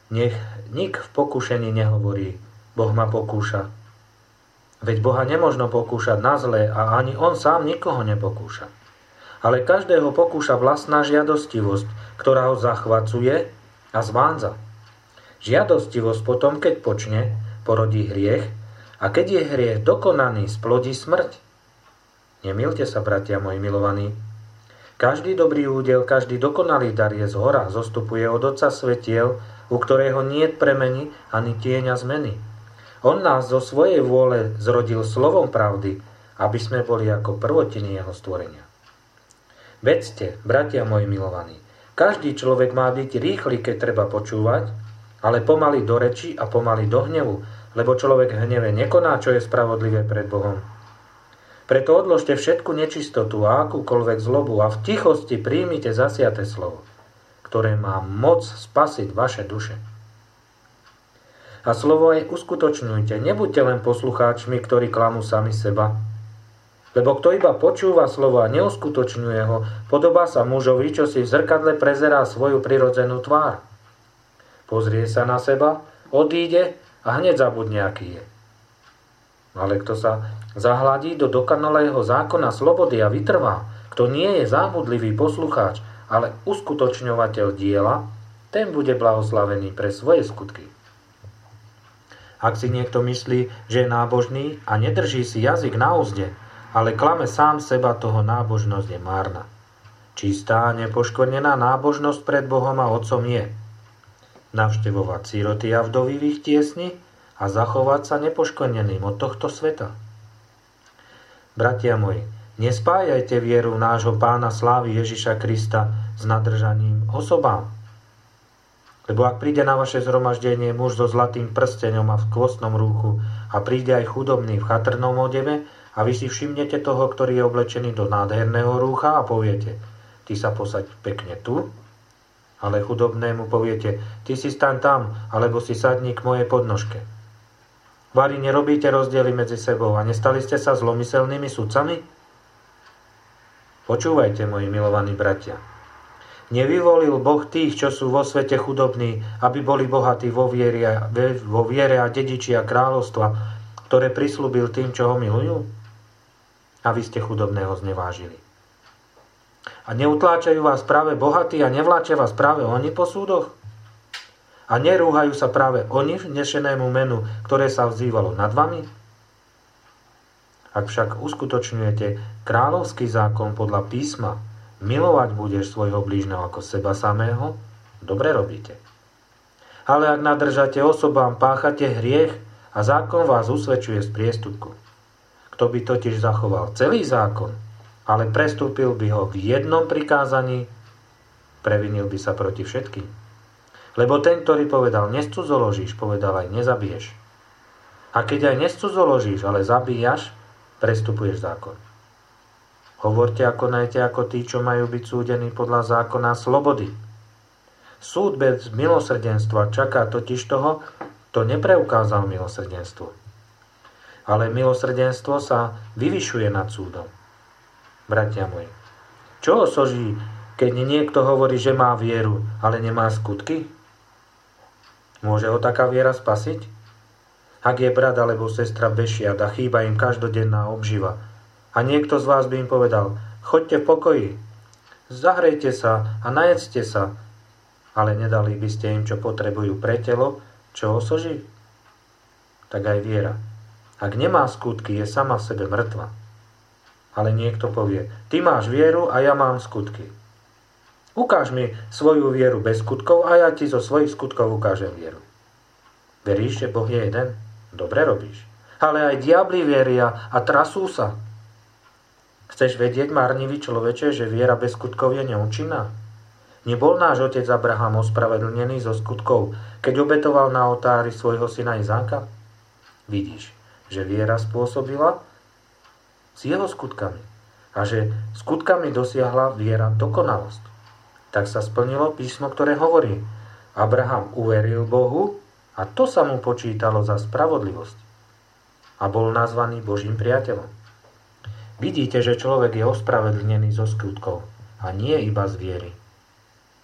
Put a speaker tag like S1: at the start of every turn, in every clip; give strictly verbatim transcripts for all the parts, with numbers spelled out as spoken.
S1: Nech nik v pokušení nehovorí, Boh ma pokúša. Veď Boha nemožno pokúšať na zlé a ani on sám nikoho nepokúša. Ale každého pokúša vlastná žiadostivosť, ktorá ho zachvacuje a zvádza. Žiadostivosť potom, keď počne, porodí hriech a keď je hriech dokonaný, splodí smrť. Nemýlte sa, bratia moji milovaní. Každý dobrý údel, každý dokonalý dar je zhora, zostupuje od Otca svetiel, u ktorého niet premeny ani tieňa zmeny. On nás zo svojej vôle zrodil slovom pravdy, aby sme boli ako prvotiny jeho stvorenia. Vedzte, bratia moji milovaní, každý človek má byť rýchly, keď treba počúvať, ale pomaly do reči a pomaly do hnevu, lebo človek v hneve nekoná, čo je spravodlivé pred Bohom. Preto odložte všetku nečistotu a akúkoľvek zlobu a v tichosti príjmite zasiaté slovo, ktoré má moc spasiť vaše duše. A slovo aj uskutočňujte, nebuďte len poslucháčmi, ktorí klamú sami seba. Lebo kto iba počúva slovo a neuskutočňuje ho, podobá sa mužovi, čo si v zrkadle prezerá svoju prirodzenú tvár. Pozrie sa na seba, odíde a hneď zabudne, aký je. Ale kto sa zahladí do dokonalého zákona slobody a vytrvá, kto nie je zábudlivý poslucháč, ale uskutočňovateľ diela, ten bude blahoslavený pre svoje skutky. Ak si niekto myslí, že je nábožný a nedrží si jazyk na úzde, ale klame sám seba, toho nábožnosť je márna. Čistá a nepoškvrnená nábožnosť pred Bohom a Otcom je navštevovať siroty a vdovy v ich tiesni a zachovať sa nepoškvrneným od tohto sveta. Bratia moji, nespájajte vieru nášho Pána slávy Ježiša Krista s nadržaním osobám. Lebo ak príde na vaše zhromaždenie muž so zlatým prsteňom a v kvostnom rúchu a príde aj chudobný v chatrnom odeve a vy si všimnete toho, ktorý je oblečený do nádherného rúcha a poviete, ty sa posaď pekne tu, ale chudobnému poviete, ty si staň tam, alebo si sadni k mojej podnožke. Vari nerobíte rozdiely medzi sebou a nestali ste sa zlomyselnými sudcami? Počúvajte, moji milovaní bratia. Nevyvolil Boh tých, čo sú vo svete chudobní, aby boli bohatí vo viere, vo viere a dedičia kráľovstva, ktoré prislúbil tým, čo ho milujú? A vy ste chudobného znevážili. A neutláčajú vás práve bohatí a nevláčia vás práve oni po súdoch? A nerúhajú sa práve oni vnešenému menu, ktoré sa vzývalo nad vami? Ak však uskutočňujete kráľovský zákon podľa písma, milovať budeš svojho blížneho ako seba samého, dobre robíte. Ale ak nadržate osobám, páchate hriech a zákon vás usvedčuje z priestupku. Kto by totiž zachoval celý zákon, ale prestúpil by ho v jednom prikázaní, previnil by sa proti všetkým. Lebo ten, ktorý povedal nescudzoložíš, povedal aj nezabiješ. A keď aj nescudzoložíš, ale zabíjaš, prestupuješ zákon. Hovorte a konajte ako tí, čo majú byť súdení podľa zákona slobody. Súd bez milosrdenstva čaká totiž toho, kto nepreukázal milosrdenstvo. Ale milosrdenstvo sa vyvyšuje nad súdom. Bratia moji, čo osoží, keď niekto hovorí, že má vieru, ale nemá skutky? Môže ho taká viera spasiť? Ak je brat alebo sestra bešiat a chýba im každodenná obživa, a niekto z vás by im povedal, choďte v pokoji, zahrejte sa a najedzte sa, ale nedali by ste im, čo potrebujú pre telo, čo osoží? Tak aj viera. Ak nemá skutky, je sama v sebe mŕtva. Ale niekto povie, ty máš vieru a ja mám skutky. Ukáž mi svoju vieru bez skutkov a ja ti zo svojich skutkov ukážem vieru. Veríš, že Boh je jeden? Dobre robíš. Ale aj diabli vieria a trasú sa. Chceš vedieť, marnivý človeče, že viera bez skutkov je neúčinná? Nebol náš otec Abraham ospravedlnený zo skutkov, keď obetoval na oltári svojho syna Izáka? Vidíš, že viera spôsobila s jeho skutkami a že skutkami dosiahla viera dokonalosť. Tak sa splnilo písmo, ktoré hovorí, Abraham uveril Bohu a to sa mu počítalo za spravodlivosť a bol nazvaný Božím priateľom. Vidíte, že človek je ospravedlnený zo skutkov a nie iba z viery.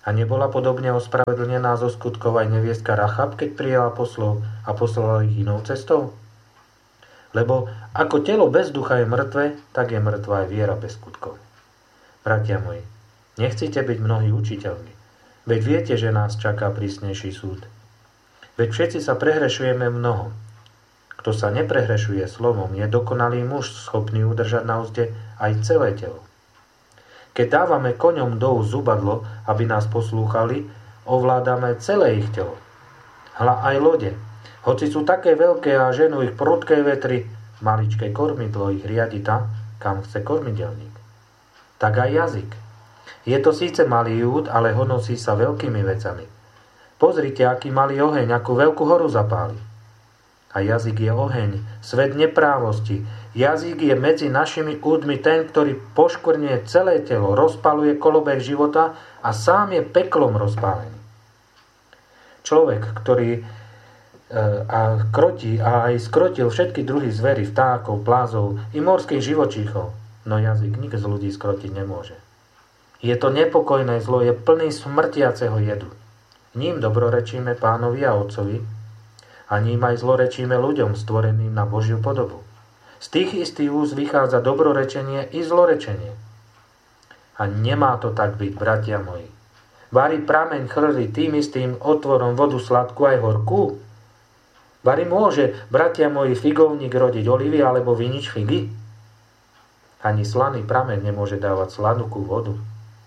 S1: A nebola podobne ospravedlnená zo skutkov aj neviestka Rachab, keď prijala poslov a poslala ich inou cestou? Lebo ako telo bez ducha je mŕtve, tak je mŕtva aj viera bez skutkov. Bratia moji, nechcite byť mnohí učiteľmi, veď viete, že nás čaká prísnejší súd. Veď všetci sa prehrešujeme mnoho. Kto sa neprehrešuje slovom, je dokonalý muž, schopný udržať na uzde aj celé telo. Keď dávame koňom do úst zubadlo, aby nás poslúchali, ovládame celé ich telo. Hľa aj lode, hoci sú také veľké a ženú ich prudké vetry, maličké kormidlo ich riadi tam, kam chce kormidelník. Tak aj jazyk. Je to síce malý júd, ale honosí sa veľkými vecami. Pozrite, aký malý oheň, akú veľkú horu zapáli. A jazyk je oheň, svet neprávosti. Jazyk je medzi našimi údmi ten, ktorý poškvrnie celé telo, rozpaluje kolobeh života a sám je peklom rozpálený. Človek, ktorý e, a krotí a aj skrotil všetky druhy zvery, vtákov, plázov i morských živočíchov, no jazyk nik z ľudí skrotiť nemôže. Je to nepokojné zlo, je plný smrtiaceho jedu. Ním dobrorečíme Pánovi a Otcovi, a ním aj zlorečíme ľuďom stvoreným na Božiu podobu. Z tých istých úst vychádza dobrorečenie i zlorečenie. A nemá to tak byť, bratia moji. Vari prameň chrli tým istým otvorom vodu sladkú aj horkú? Vari môže, bratia moji, figovník rodiť olivy alebo vinič figy? Ani slaný prameň nemôže dávať sladkú vodu.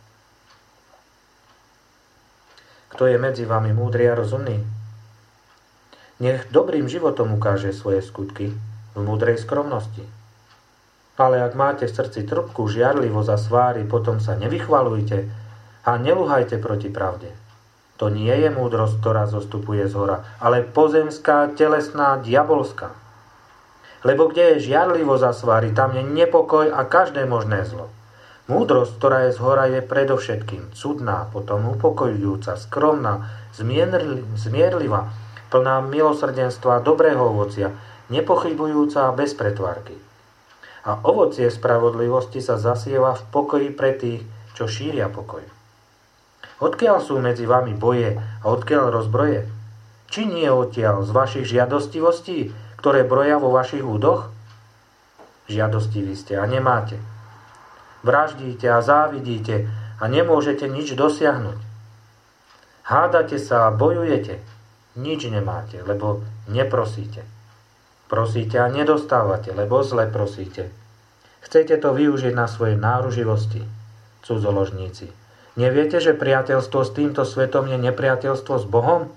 S1: Kto je medzi vami múdry a rozumný? Nech dobrým životom ukáže svoje skutky v múdrej skromnosti. Ale ak máte v srdci trpkú žiarlivosť a svári, potom sa nevychvalujte a neluhajte proti pravde. To nie je múdrosť, ktorá zostupuje z hora, ale pozemská, telesná, diabolská. Lebo kde je žiarlivosť a svári, tam je nepokoj a každé možné zlo. Múdrosť, ktorá je z hora, je predovšetkým cudná, potom upokojujúca, skromná, zmierlivá, plná milosrdenstva a dobrého ovocia, nepochybujúca a bez pretvárky. A ovocie spravodlivosti sa zasieva v pokoji pre tých, čo šíria pokoj. Odkiaľ sú medzi vami boje a odkiaľ rozbroje? Či nie odtiaľ z vašich žiadostivostí, ktoré broja vo vašich údoch? Žiadostiví ste a nemáte. Vraždíte a závidíte a nemôžete nič dosiahnuť. Hádate sa a bojujete. Nič nemáte, lebo neprosíte. Prosíte a nedostávate, lebo zle prosíte. Chcete to využiť na svojej náruživosti, cudzoložníci. Neviete, že priateľstvo s týmto svetom je nepriateľstvo s Bohom?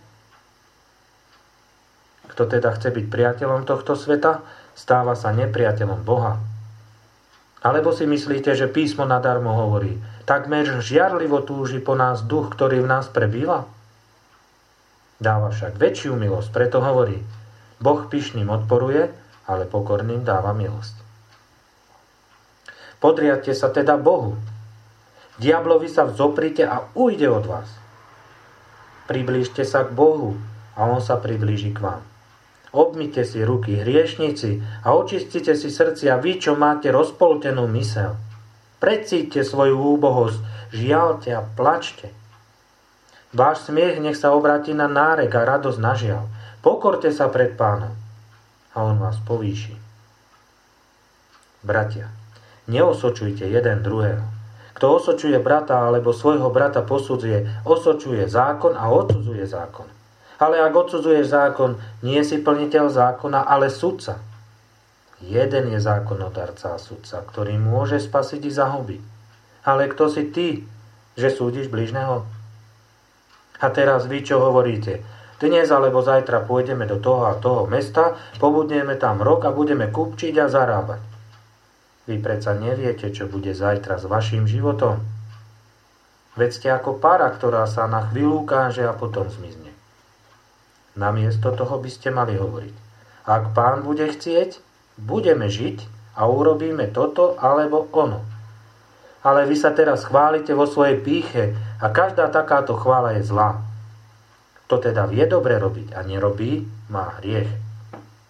S1: Kto teda chce byť priateľom tohto sveta, stáva sa nepriateľom Boha. Alebo si myslíte, že písmo nadarmo hovorí, takmer žiarlivo túži po nás duch, ktorý v nás prebýva? Dáva však väčšiu milosť, preto hovorí, Boh pyšným odporuje, ale pokorným dáva milosť. Podriadte sa teda Bohu. Diablovi sa vzoprite a ujde od vás. Priblížte sa k Bohu a on sa priblíži k vám. Obmyte si ruky, hriešnici, a očistite si srdcia, vy, čo máte rozpoltenú myseľ. Precíťte svoju úbohosť, žiaľte a plačte. Váš smiech nech sa obráti na nárek a radosť na žiaľ. Pokorte sa pred Pánom a on vás povýši. Bratia, neosočujte jeden druhého. Kto osočuje brata alebo svojho brata posudzuje, osočuje zákon a odsudzuje zákon. Ale ak odsudzuješ zákon, nie si plniteľ zákona, ale sudca. Jeden je zákonodarca a sudca, ktorý môže spasiť i zahubiť. Ale kto si ty, že súdiš bližného? A teraz vy, čo hovoríte? Dnes alebo zajtra pôjdeme do toho a toho mesta, pobudneme tam rok a budeme kupčiť a zarábať. Vy predsa neviete, čo bude zajtra s vašim životom. Veď ste ako para, ktorá sa na chvíľu ukáže a potom zmizne. Namiesto toho by ste mali hovoriť. Ak Pán bude chcieť, budeme žiť a urobíme toto alebo ono. Ale vy sa teraz chválite vo svojej pýche a každá takáto chvála je zlá. Kto teda vie dobre robiť a nerobí, má hriech.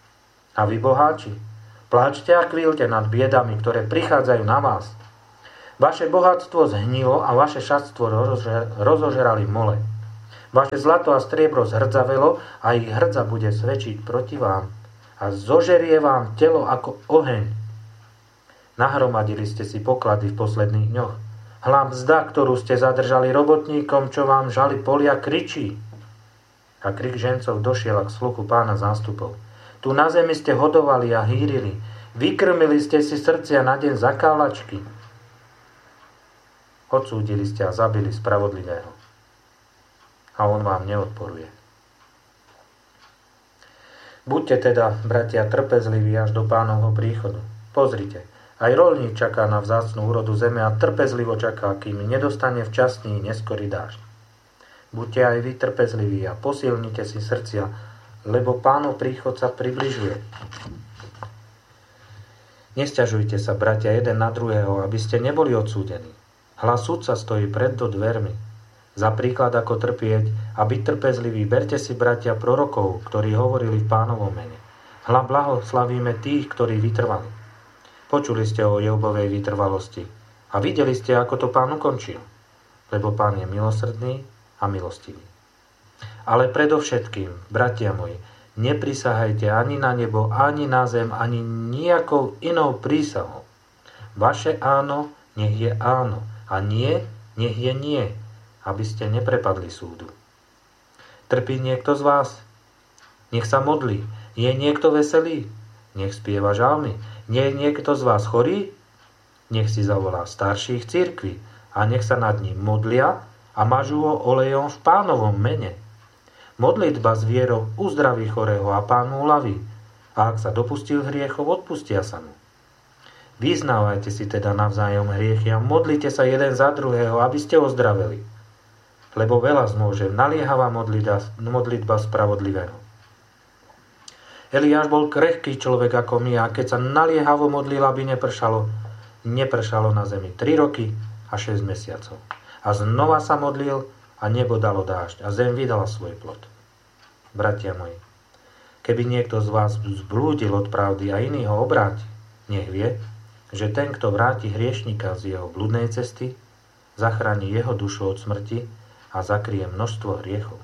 S1: A vy, boháči, pláčte a kvílte nad biedami, ktoré prichádzajú na vás. Vaše bohatstvo zhnilo a vaše šatstvo rozožerali mole. Vaše zlato a striebro zhrdzavelo a ich hrdza bude svedčiť proti vám a zožerie vám telo ako oheň. Nahromadili ste si poklady v posledných dňoch. Hľa mzda, ktorú ste zadržali robotníkom, čo vám žali polia, kričí. A krik žencov došiel k sluchu pána zástupov. Tu na zemi ste hodovali a hýrili. Vykrmili ste si srdcia na deň zakálačky. Odsúdili ste a zabili spravodlivého. A on vám neodporuje. Buďte teda, bratia, trpezliví až do pánovho príchodu. Pozrite, aj roľník čaká na vzácnu úrodu zeme a trpezlivo čaká, kým nedostane včasný neskorý dážď. Buďte aj vy trpezliví a posilnite si srdcia, lebo pánov príchod sa približuje. Nesťažujte sa, bratia, jeden na druhého, aby ste neboli odsúdení. Hľa sudca stojí pred do dvermi. Za príklad, ako trpieť a byť trpezlivý, berte si, bratia, prorokov, ktorí hovorili v pánovom mene. Hľa blahoslavíme tých, ktorí vytrvali. Počuli ste o Jobovej vytrvalosti a videli ste, ako to pán ukončil. Lebo pán je milosrdný a milostivý. Ale predovšetkým, bratia moji, neprisahajte ani na nebo, ani na zem, ani nejakou inou prísahou. Vaše áno, nech je áno, a nie, nech je nie, aby ste neprepadli súdu. Trpí niekto z vás? Nech sa modlí. Je niekto veselý? Nech spieva žalmy. Nie je niekto z vás chorý? Nech si zavolá starších cirkví a nech sa nad ním modlia a mažú ho olejom v pánovom mene. Modlitba s vierou uzdraví chorého a pán mu uľaví. A ak sa dopustil hriechov, odpustia sa mu. Vyznávajte si teda navzájom hriechy a modlite sa jeden za druhého, aby ste ozdraveli. Lebo veľa zmôže naliehavá modlitba spravodlivého. Eliáš bol krehký človek ako my a keď sa naliehavo modlil, aby nepršalo, nepršalo na zemi tri roky a šesť mesiacov. A znova sa modlil a nebo dalo dážď a zem vydala svoj plod. Bratia moji, keby niekto z vás zblúdil od pravdy a iný ho obráti, nech vie, že ten, kto vráti hriešnika z jeho bludnej cesty, zachráni jeho dušu od smrti a zakrie množstvo hriechov.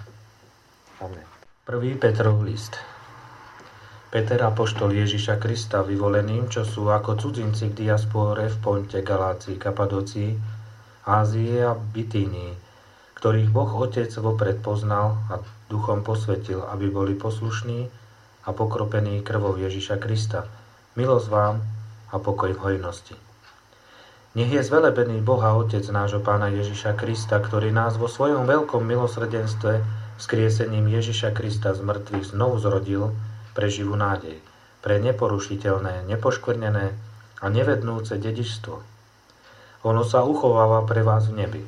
S1: Amen. Prvý Petrov list. Peter, apoštol Ježiša Krista, vyvoleným, čo sú ako cudzinci v diaspóre v Ponte, Galácii, Kapadócii, Ázie a Bitínii, ktorých Boh Otec vopred poznal a duchom posvetil, aby boli poslušní a pokropení krvou Ježiša Krista. Milosť vám a pokoj v hojnosti. Nech je zvelebený Boh a Otec nášho Pána Ježiša Krista, ktorý nás vo svojom veľkom milosrdenstve vzkriesením Ježiša Krista z mŕtvych znovu zrodil pre živú nádej, pre neporušiteľné, nepoškvrnené a nevednúce dedičstvo. Ono sa uchováva pre vás v nebi.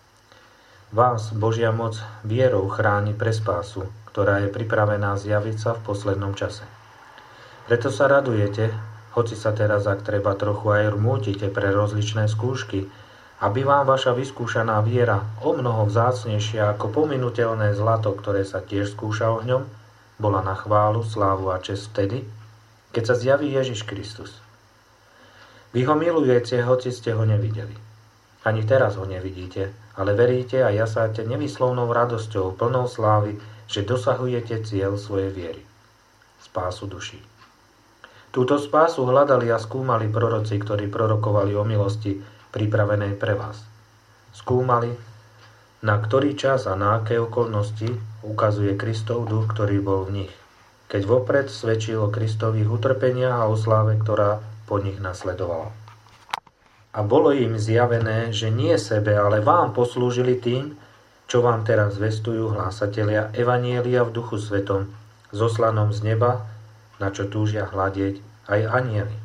S1: Vás Božia moc vierou chráni pre spásu, ktorá je pripravená zjaviť sa v poslednom čase. Preto sa radujete, hoci sa teraz, ak treba, trochu aj rmútite pre rozličné skúšky, aby vám vaša vyskúšaná viera, o mnoho vzácnejšia ako pominuteľné zlato, ktoré sa tiež skúša ohňom, bola na chválu, slávu a česť vtedy, keď sa zjaví Ježiš Kristus. Vy ho milujete, hoci ste ho nevideli. Ani teraz ho nevidíte, ale veríte a jasáte nevyslovnou radosťou, plnou slávy, že dosahujete cieľ svojej viery. Spásu duší. Túto spásu hľadali a skúmali proroci, ktorí prorokovali o milosti pripravenej pre vás. Skúmali, na ktorý čas a na aké okolnosti ukazuje Kristov duch, ktorý bol v nich, keď vopred svedčil o Kristových utrpeniach a o sláve, ktorá po nich nasledovala. A bolo im zjavené, že nie sebe, ale vám poslúžili tým, čo vám teraz zvestujú hlásatelia Evanielia v duchu svetom, zoslanom z neba, na čo túžia hľadieť aj anjeli.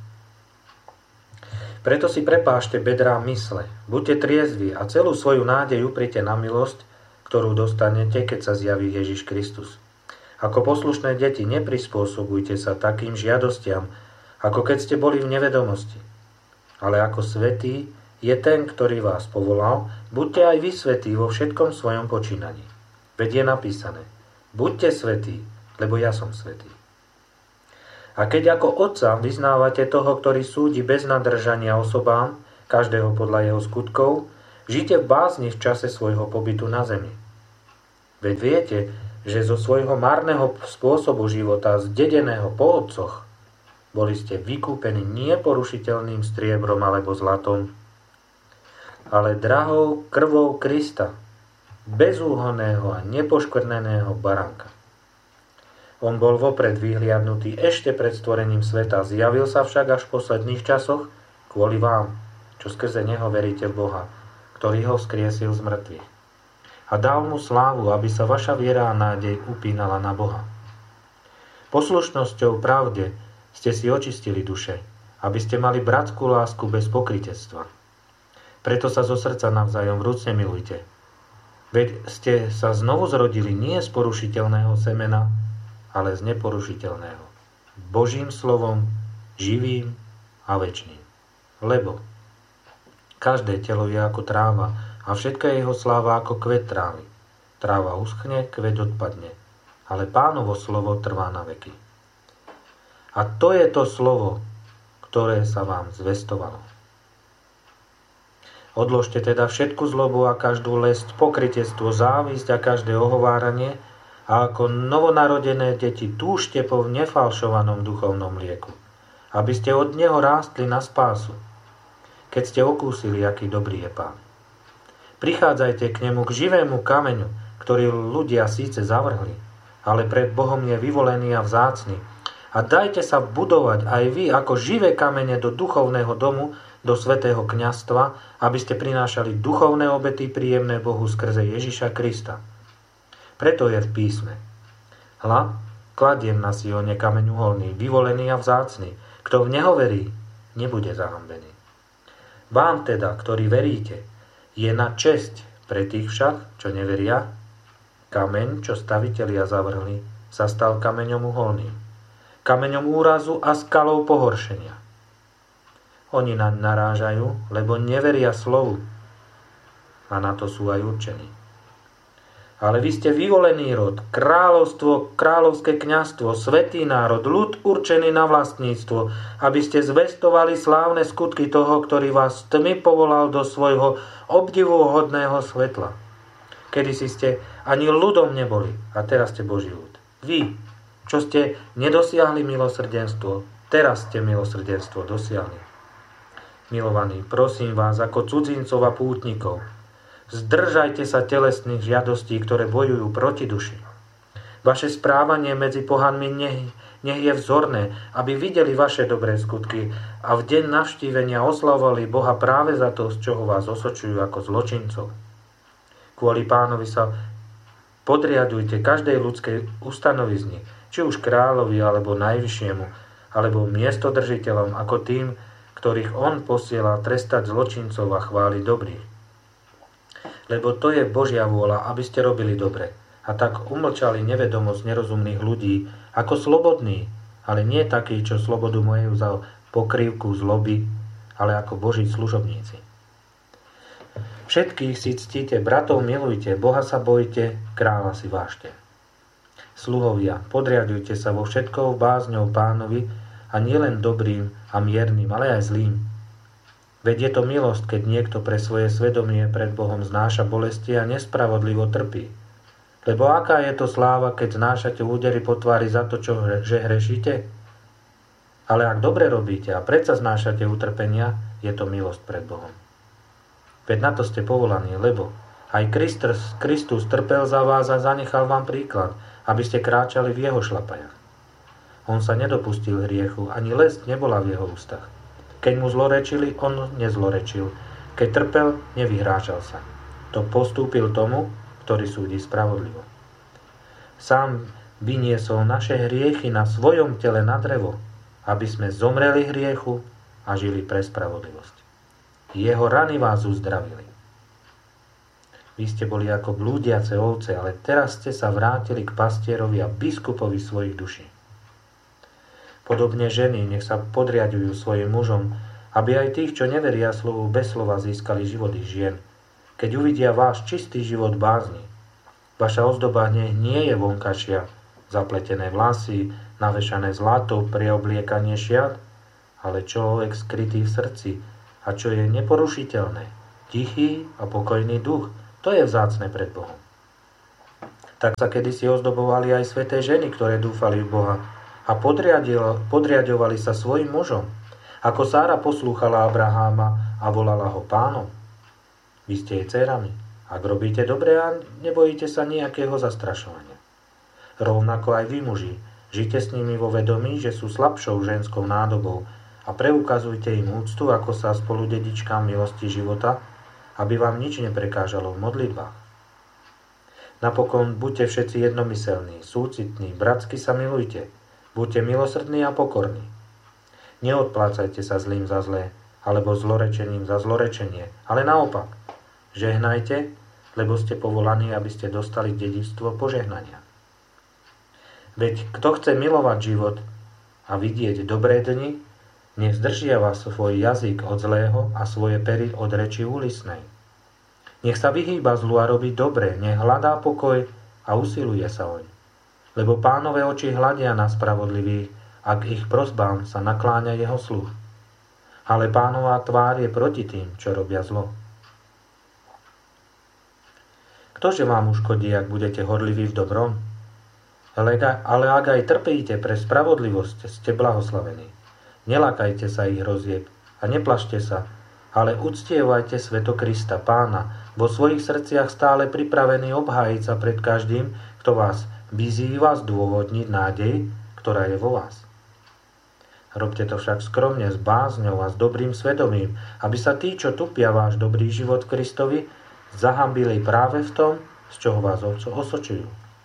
S1: Preto si prepášte bedrá mysle, buďte triezvi a celú svoju nádej uprite na milosť, ktorú dostanete, keď sa zjaví Ježiš Kristus. Ako poslušné deti, neprispôsobujte sa takým žiadostiam, ako keď ste boli v nevedomosti. Ale ako svätý je ten, ktorý vás povolal, buďte aj vy svätí vo všetkom svojom počínaní. Veď je napísané, buďte svätí, lebo ja som svätý. A keď ako otca vyznávate toho, ktorý súdi bez nadržania osobám, každého podľa jeho skutkov, žite v bázni v čase svojho pobytu na zemi. Veď viete, že zo svojho marného spôsobu života, zdedeného po otcoch, boli ste vykúpení nie porušiteľným striebrom alebo zlatom, ale drahou krvou Krista, bezúhonného a nepoškvrneného baránka. On bol vopred vyhliadnutý ešte pred stvorením sveta, zjavil sa však až v posledných časoch kvôli vám, čo skrze neho veríte v Boha, ktorý ho vzkriesil z mŕtvych. A dal mu slávu, aby sa vaša viera a nádej upínala na Boha. Poslušnosťou pravde ste si očistili duše, aby ste mali bratskú lásku bez pokrytectva. Preto sa zo srdca navzájom vrúcne milujte. Veď ste sa znovu zrodili nie z porušiteľného semena, ale z neporušiteľného, Božím slovom, živým a večným. Lebo každé telo je ako tráva a všetká jeho sláva ako kvet trávy. Tráva uschne, kvet odpadne, ale Pánovo slovo trvá na veky. A to je to slovo, ktoré sa vám zvestovalo. Odložte teda všetku zlobu a každú lesť, pokrytectvo, závisť a každé ohováranie a ako novonarodené deti túžte po nefalšovanom duchovnom mlieku, aby ste od neho rástli na spásu, keď ste okúsili, aký dobrý je Pán. Prichádzajte k nemu, k živému kameňu, ktorý ľudia síce zavrhli, ale pred Bohom je vyvolený a vzácny. A dajte sa budovať aj vy ako živé kamene do duchovného domu, do svätého kňazstva, aby ste prinášali duchovné obety príjemné Bohu skrze Ježiša Krista. Preto je v písme: Hľa, kladiem na Sione kameň uholný, vyvolený a vzácny. Kto v neho verí, nebude zahambený. Vám teda, ktorí veríte, je na česť, pre tých však, čo neveria, kameň, čo stavitelia zavrhli, sa stal kameňom uholným, kameňom úrazu a skalou pohoršenia. Oni naň narážajú, lebo neveria slovu, a na to sú aj určení. Ale vy ste vyvolený rod, kráľovstvo, kráľovské kňazstvo, svätý národ, ľud určený na vlastníctvo, aby ste zvestovali slávne skutky toho, ktorý vás z tmy povolal do svojho obdivuhodného svetla. Kedysi ste ani ľudom neboli, a teraz ste Boží ľud. Vy, čo ste nedosiahli milosrdenstvo, teraz ste milosrdenstvo dosiahli. Milovaní, prosím vás, ako cudzincov a pútnikov, zdržajte sa telesných žiadostí, ktoré bojujú proti duši. Vaše správanie medzi pohanmi nech, nech je vzorné, aby videli vaše dobré skutky a v deň navštívenia oslavovali Boha práve za to, z čoho vás osočujú ako zločincov. Kvôli Pánovi sa podriadujte každej ľudskej ustanovizni, či už kráľovi, alebo najvyššiemu, alebo miestodržiteľom, ako tým, ktorých on posiela trestať zločincov a chváliť dobrých. Lebo to je Božia vôľa, aby ste robili dobre, a tak umlčali nevedomosť nerozumných ľudí, ako slobodní, ale nie takí, čo slobodu majú za pokrývku zloby, ale ako Boží služobníci. Všetkých si ctíte, bratov milujte, Boha sa bojte, kráľa si vážte. Sluhovia, podriadujte sa vo všetkou bázňou Pánovi, a nielen dobrým a miernym, ale aj zlým. Veď je to milosť, keď niekto pre svoje svedomie pred Bohom znáša bolesti a nespravodlivo trpí. Lebo aká je to sláva, keď znášate údery po tvári za to, čo hre, že hrešíte? Ale ak dobre robíte a predsa znášate utrpenia, je to milosť pred Bohom. Veď na to ste povolaní, lebo aj Kristus, Kristus trpel za vás a zanechal vám príklad, aby ste kráčali v jeho šlapajach. On sa nedopustil hriechu, ani lesť nebola v jeho ústach. Keď mu zlorečili, on nezlorečil. Keď trpel, nevyhrážal sa. To postúpil tomu, ktorý súdi spravodlivo. Sám vyniesol naše hriechy na svojom tele na drevo, aby sme zomreli hriechu a žili pre spravodlivosť. Jeho rany vás uzdravili. Vy ste boli ako blúdiace ovce, ale teraz ste sa vrátili k pastierovi a biskupovi svojich duší. Podobne ženy nech sa podriadujú svojim mužom, aby aj tých, čo neveria slovu, bez slova získali život ich žien. Keď uvidia váš čistý život bázni, vaša ozdoba nech nie je vonkašia, zapletené vlasy, navešané zlato, preobliekanie šiat, ale človek skrytý v srdci, a čo je neporušiteľné. Tichý a pokojný duch, to je vzácne pred Bohom. Tak sa kedysi ozdobovali aj sväté ženy, ktoré dúfali v Boha a podriadovali sa svojim mužom, ako Sára poslúchala Abraháma a volala ho pánom. Vy ste jej dcérami, ak robíte dobre a nebojíte sa nejakého zastrašovania. Rovnako aj vy muži, žite s nimi vo vedomí, že sú slabšou ženskou nádobou a preukazujte im úctu, ako sa spoludedičkám milosti života, aby vám nič neprekážalo v modlitbách. Napokon buďte všetci jednomyselní, súcitní, bratsky sa milujte, buďte milosrdní a pokorní. Neodplácajte sa zlým za zlé, alebo zlorečením za zlorečenie, ale naopak, žehnajte, lebo ste povolaní, aby ste dostali dedičstvo požehnania. Veď kto chce milovať život a vidieť dobré dni, nech zdržiava svoj jazyk od zlého a svoje pery od reči úlisnej. Nech sa vyhýba zlu a robí dobre, nech hľadá pokoj a usiluje sa oň. Lebo Pánove oči hľadia na spravodlivých, ak ich prosbám sa nakláňa jeho sluch. Ale Pánova tvár je proti tým, čo robia zlo. Ktože vám uškodí, ak budete horliví v dobrom? Ale, ale ak aj trpíte pre spravodlivosť, ste blahoslavení. Nelakajte sa ich rozieb a neplašte sa, ale uctievajte sveto Krista, Pána, vo svojich srdciach stále pripravený obhájiť sa pred každým, kto vás vyzýva zdôvodniť nádej, ktorá je vo vás. Robte to však skromne, s bázňou a s dobrým svedomím, aby sa tí, čo tupia váš dobrý život v Kristovi, zahambili práve v tom, z čoho vás osočujú.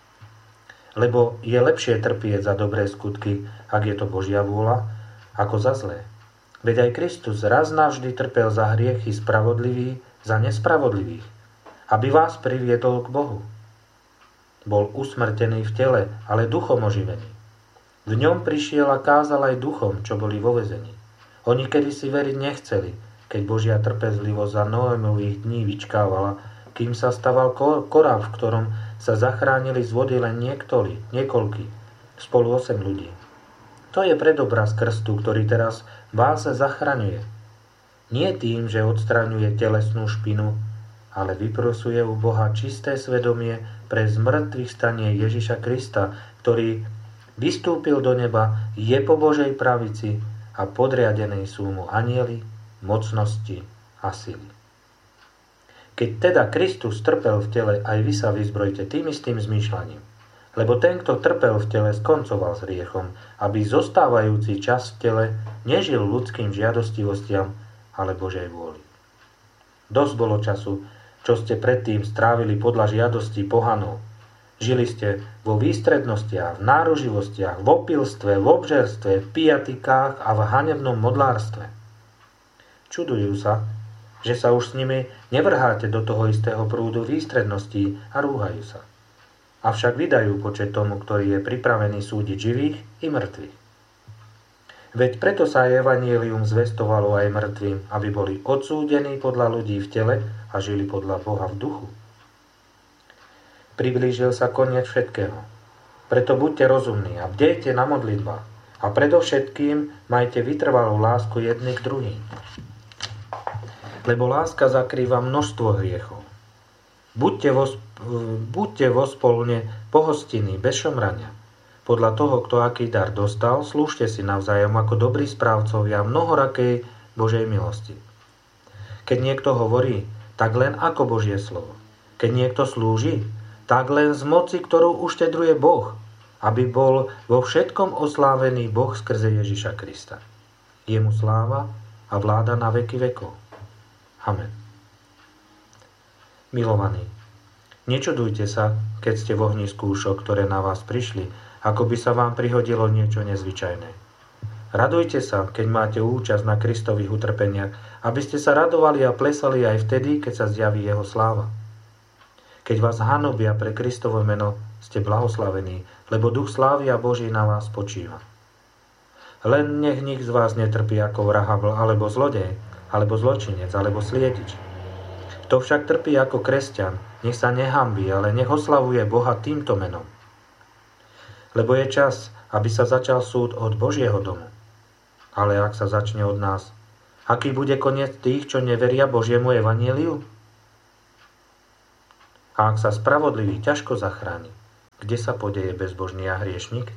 S1: Lebo je lepšie trpieť za dobré skutky, ak je to Božia vôľa, ako za zlé. Veď aj Kristus raz navždy trpel za hriechy spravodlivých, za nespravodlivých, aby vás priviedol k Bohu. Bol usmrtený v tele, ale duchom oživený. V ňom prišiel a kázal aj duchom, čo boli vo väzení. Oni kedysi veriť nechceli, keď Božia trpezlivosť za Noémových dní vyčkávala, kým sa staval korál, v ktorom sa zachránili z vody len niektorí, niekoľkí, spolu osem ľudí. To je predobraz krstu, ktorý teraz vás zachraňuje. Nie tým, že odstraňuje telesnú špinu, ale vyprosuje u Boha čisté svedomie pre zmrtvých stanie Ježiša Krista, ktorý vystúpil do neba, je po Božej pravici a podriadenej sú mu anjeli, mocnosti a sily. Keď teda Kristus trpel v tele, aj vy sa vyzbrojte tým istým zmýšľaním. Lebo ten, kto trpel v tele, skoncoval s hriechom, aby zostávajúci čas v tele nežil ľudským žiadostivostiam, ale Božej vôli. Dosť bolo času, čo ste predtým strávili podľa žiadostí pohanov. Žili ste vo výstrednostiach, v náruživostiach, v opilstve, v obžerstve, v pijatikách a v hanebnom modlárstve. Čudujú sa, že sa už s nimi nevrháte do toho istého prúdu výstredností a rúhajú sa. Avšak vydajú počet tomu, ktorý je pripravený súdiť živých i mŕtvych. Veď preto sa evanjelium zvestovalo aj mŕtvým, aby boli odsúdení podľa ľudí v tele a žili podľa Boha v duchu. Priblížil sa koniec všetkého. Preto buďte rozumní a bdejte na modlitbách a predovšetkým majte vytrvalú lásku jedný k druhým. Lebo láska zakrýva množstvo hriechov. Buďte vo, buďte vo spolne pohostinní, bez šomrania. Podľa toho, kto aký dar dostal, slúžte si navzájom ako dobrí správcovia mnohorakej Božej milosti. Keď niekto hovorí, tak len ako Božie slovo. Keď niekto slúži, tak len z moci, ktorú uštedruje Boh, aby bol vo všetkom oslávený Boh skrze Ježiša Krista. Jemu sláva a vláda na veky vekov. Amen. Milovaní, nečudujte sa, keď ste v ohni skúšok, ktoré na vás prišli, ako by sa vám prihodilo niečo nezvyčajné. Radujte sa, keď máte účasť na Kristových utrpeniach, aby ste sa radovali a plesali aj vtedy, keď sa zjaví jeho sláva. Keď vás hanobia pre Kristovo meno, ste blahoslavení, lebo duch slávy a Boží na vás spočíva. Len nech nik z vás netrpí ako vraha alebo zlodej, alebo zločinec, alebo sliedič. Kto však trpí ako kresťan, nech sa nehambí, ale nech oslavuje Boha týmto menom. Lebo je čas, aby sa začal súd od Božieho domu. Ale ak sa začne od nás, Aký bude koniec tých, čo neveria Božiemu evanjeliu? A ak sa spravodlivý ťažko zachráni, kde sa podeje bezbožný a hriešnik?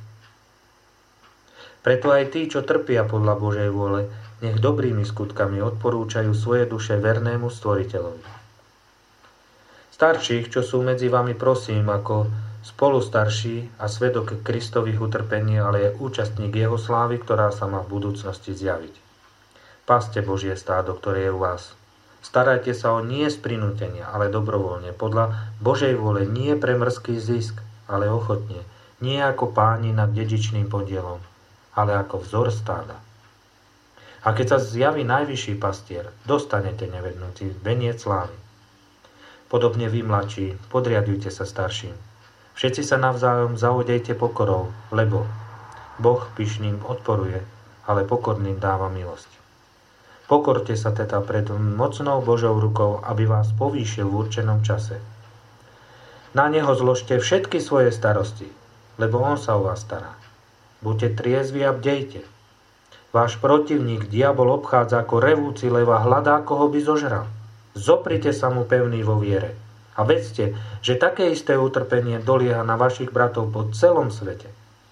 S1: Preto aj tí, čo trpia podľa Božej vôle, nech dobrými skutkami odporúčajú svoje duše vernému Stvoriteľovi. Starších, čo sú medzi vami, prosím, ako spolustarší a svedok Kristových utrpení, ale je účastník jeho slávy, ktorá sa má v budúcnosti zjaviť. Paste Božie stádo, ktoré je u vás. Starajte sa o nie z prinútenia, ale dobrovoľne, podľa Božej vôle, nie pre mrzký zisk, ale ochotne, nie ako páni nad dedičným podielom, ale ako vzor stáda. A keď sa zjaví najvyšší pastier, dostanete nevednutý veniec slávy. Podobne vy, mladší, podriadujte sa starším. Všetci sa navzájom zaodejte pokorou, lebo Boh pyšným odporuje, ale pokorným dáva milosť. Pokorte sa teda pred mocnou Božou rukou, aby vás povýšil v určenom čase. Na neho zložte všetky svoje starosti, lebo on sa o vás stará. Buďte triezvi a bdejte. Váš protivník, diabol, obchádza ako revúci lev a hľadá, koho by zožral. Zoprite sa mu pevný vo viere a vedzte, že také isté utrpenie dolieha na vašich bratov po celom svete.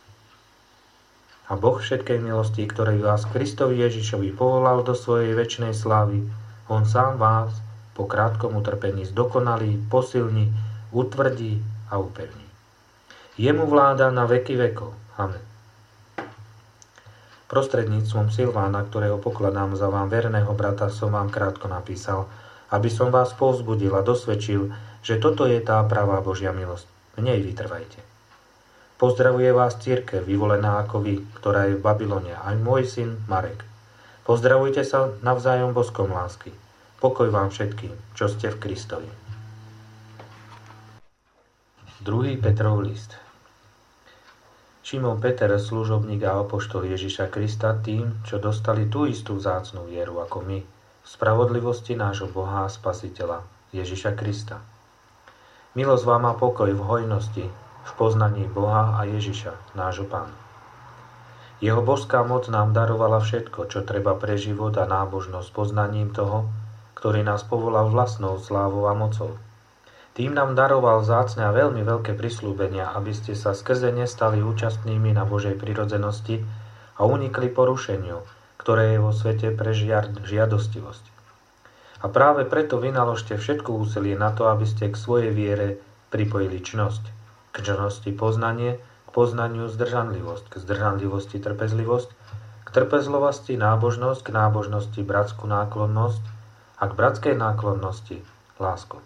S1: A Boh všetkej milosti, ktorý vás Kristovi Ježišovi povolal do svojej večnej slávy, on sám vás po krátkom utrpení zdokonalí, posilní, utvrdí a upevní. Jemu vláda na veky vekov. Amen. Prostredníctvom Silvána, ktorého pokladám za vám verného brata, som vám krátko napísal, aby som vás povzbudil a dosvedčil, že toto je tá pravá Božia milosť. V nej vytrvajte. Pozdravuje vás cirkev, vyvolená ako vy, ktorá je v Babylone, aj môj syn Marek. Pozdravujte sa navzájom boskom lásky. Pokoj vám všetkým, čo ste v Kristovi. druhý. Petrov list. Šimon Peter, služobník a apoštol Ježiša Krista, tým, čo dostali tú istú vzácnu vieru ako my, v spravodlivosti nášho Boha a Spasiteľa, Ježiša Krista. Milosť vám a pokoj v hojnosti, v poznaní Boha a Ježiša, nášho Pána. Jeho božská moc nám darovala všetko, čo treba pre život a nábožnosť poznaním toho, ktorý nás povolal vlastnou slávou a mocou. Tým nám daroval vzácne a veľmi veľké prisľúbenia, aby ste sa skrze ne stali účastnými na Božej prirodzenosti a unikli porušeniu, ktoré je vo svete pre žiadostivosť. A práve preto vynaložte všetko úsilie na to, aby ste k svojej viere pripojili čnosť, k čnosti poznanie, k poznaniu zdržanlivosť, k zdržanlivosti trpezlivosť, k trpezlivosti nábožnosť, k nábožnosti bratskú náklonnosť a k bratskej náklonnosti lásku.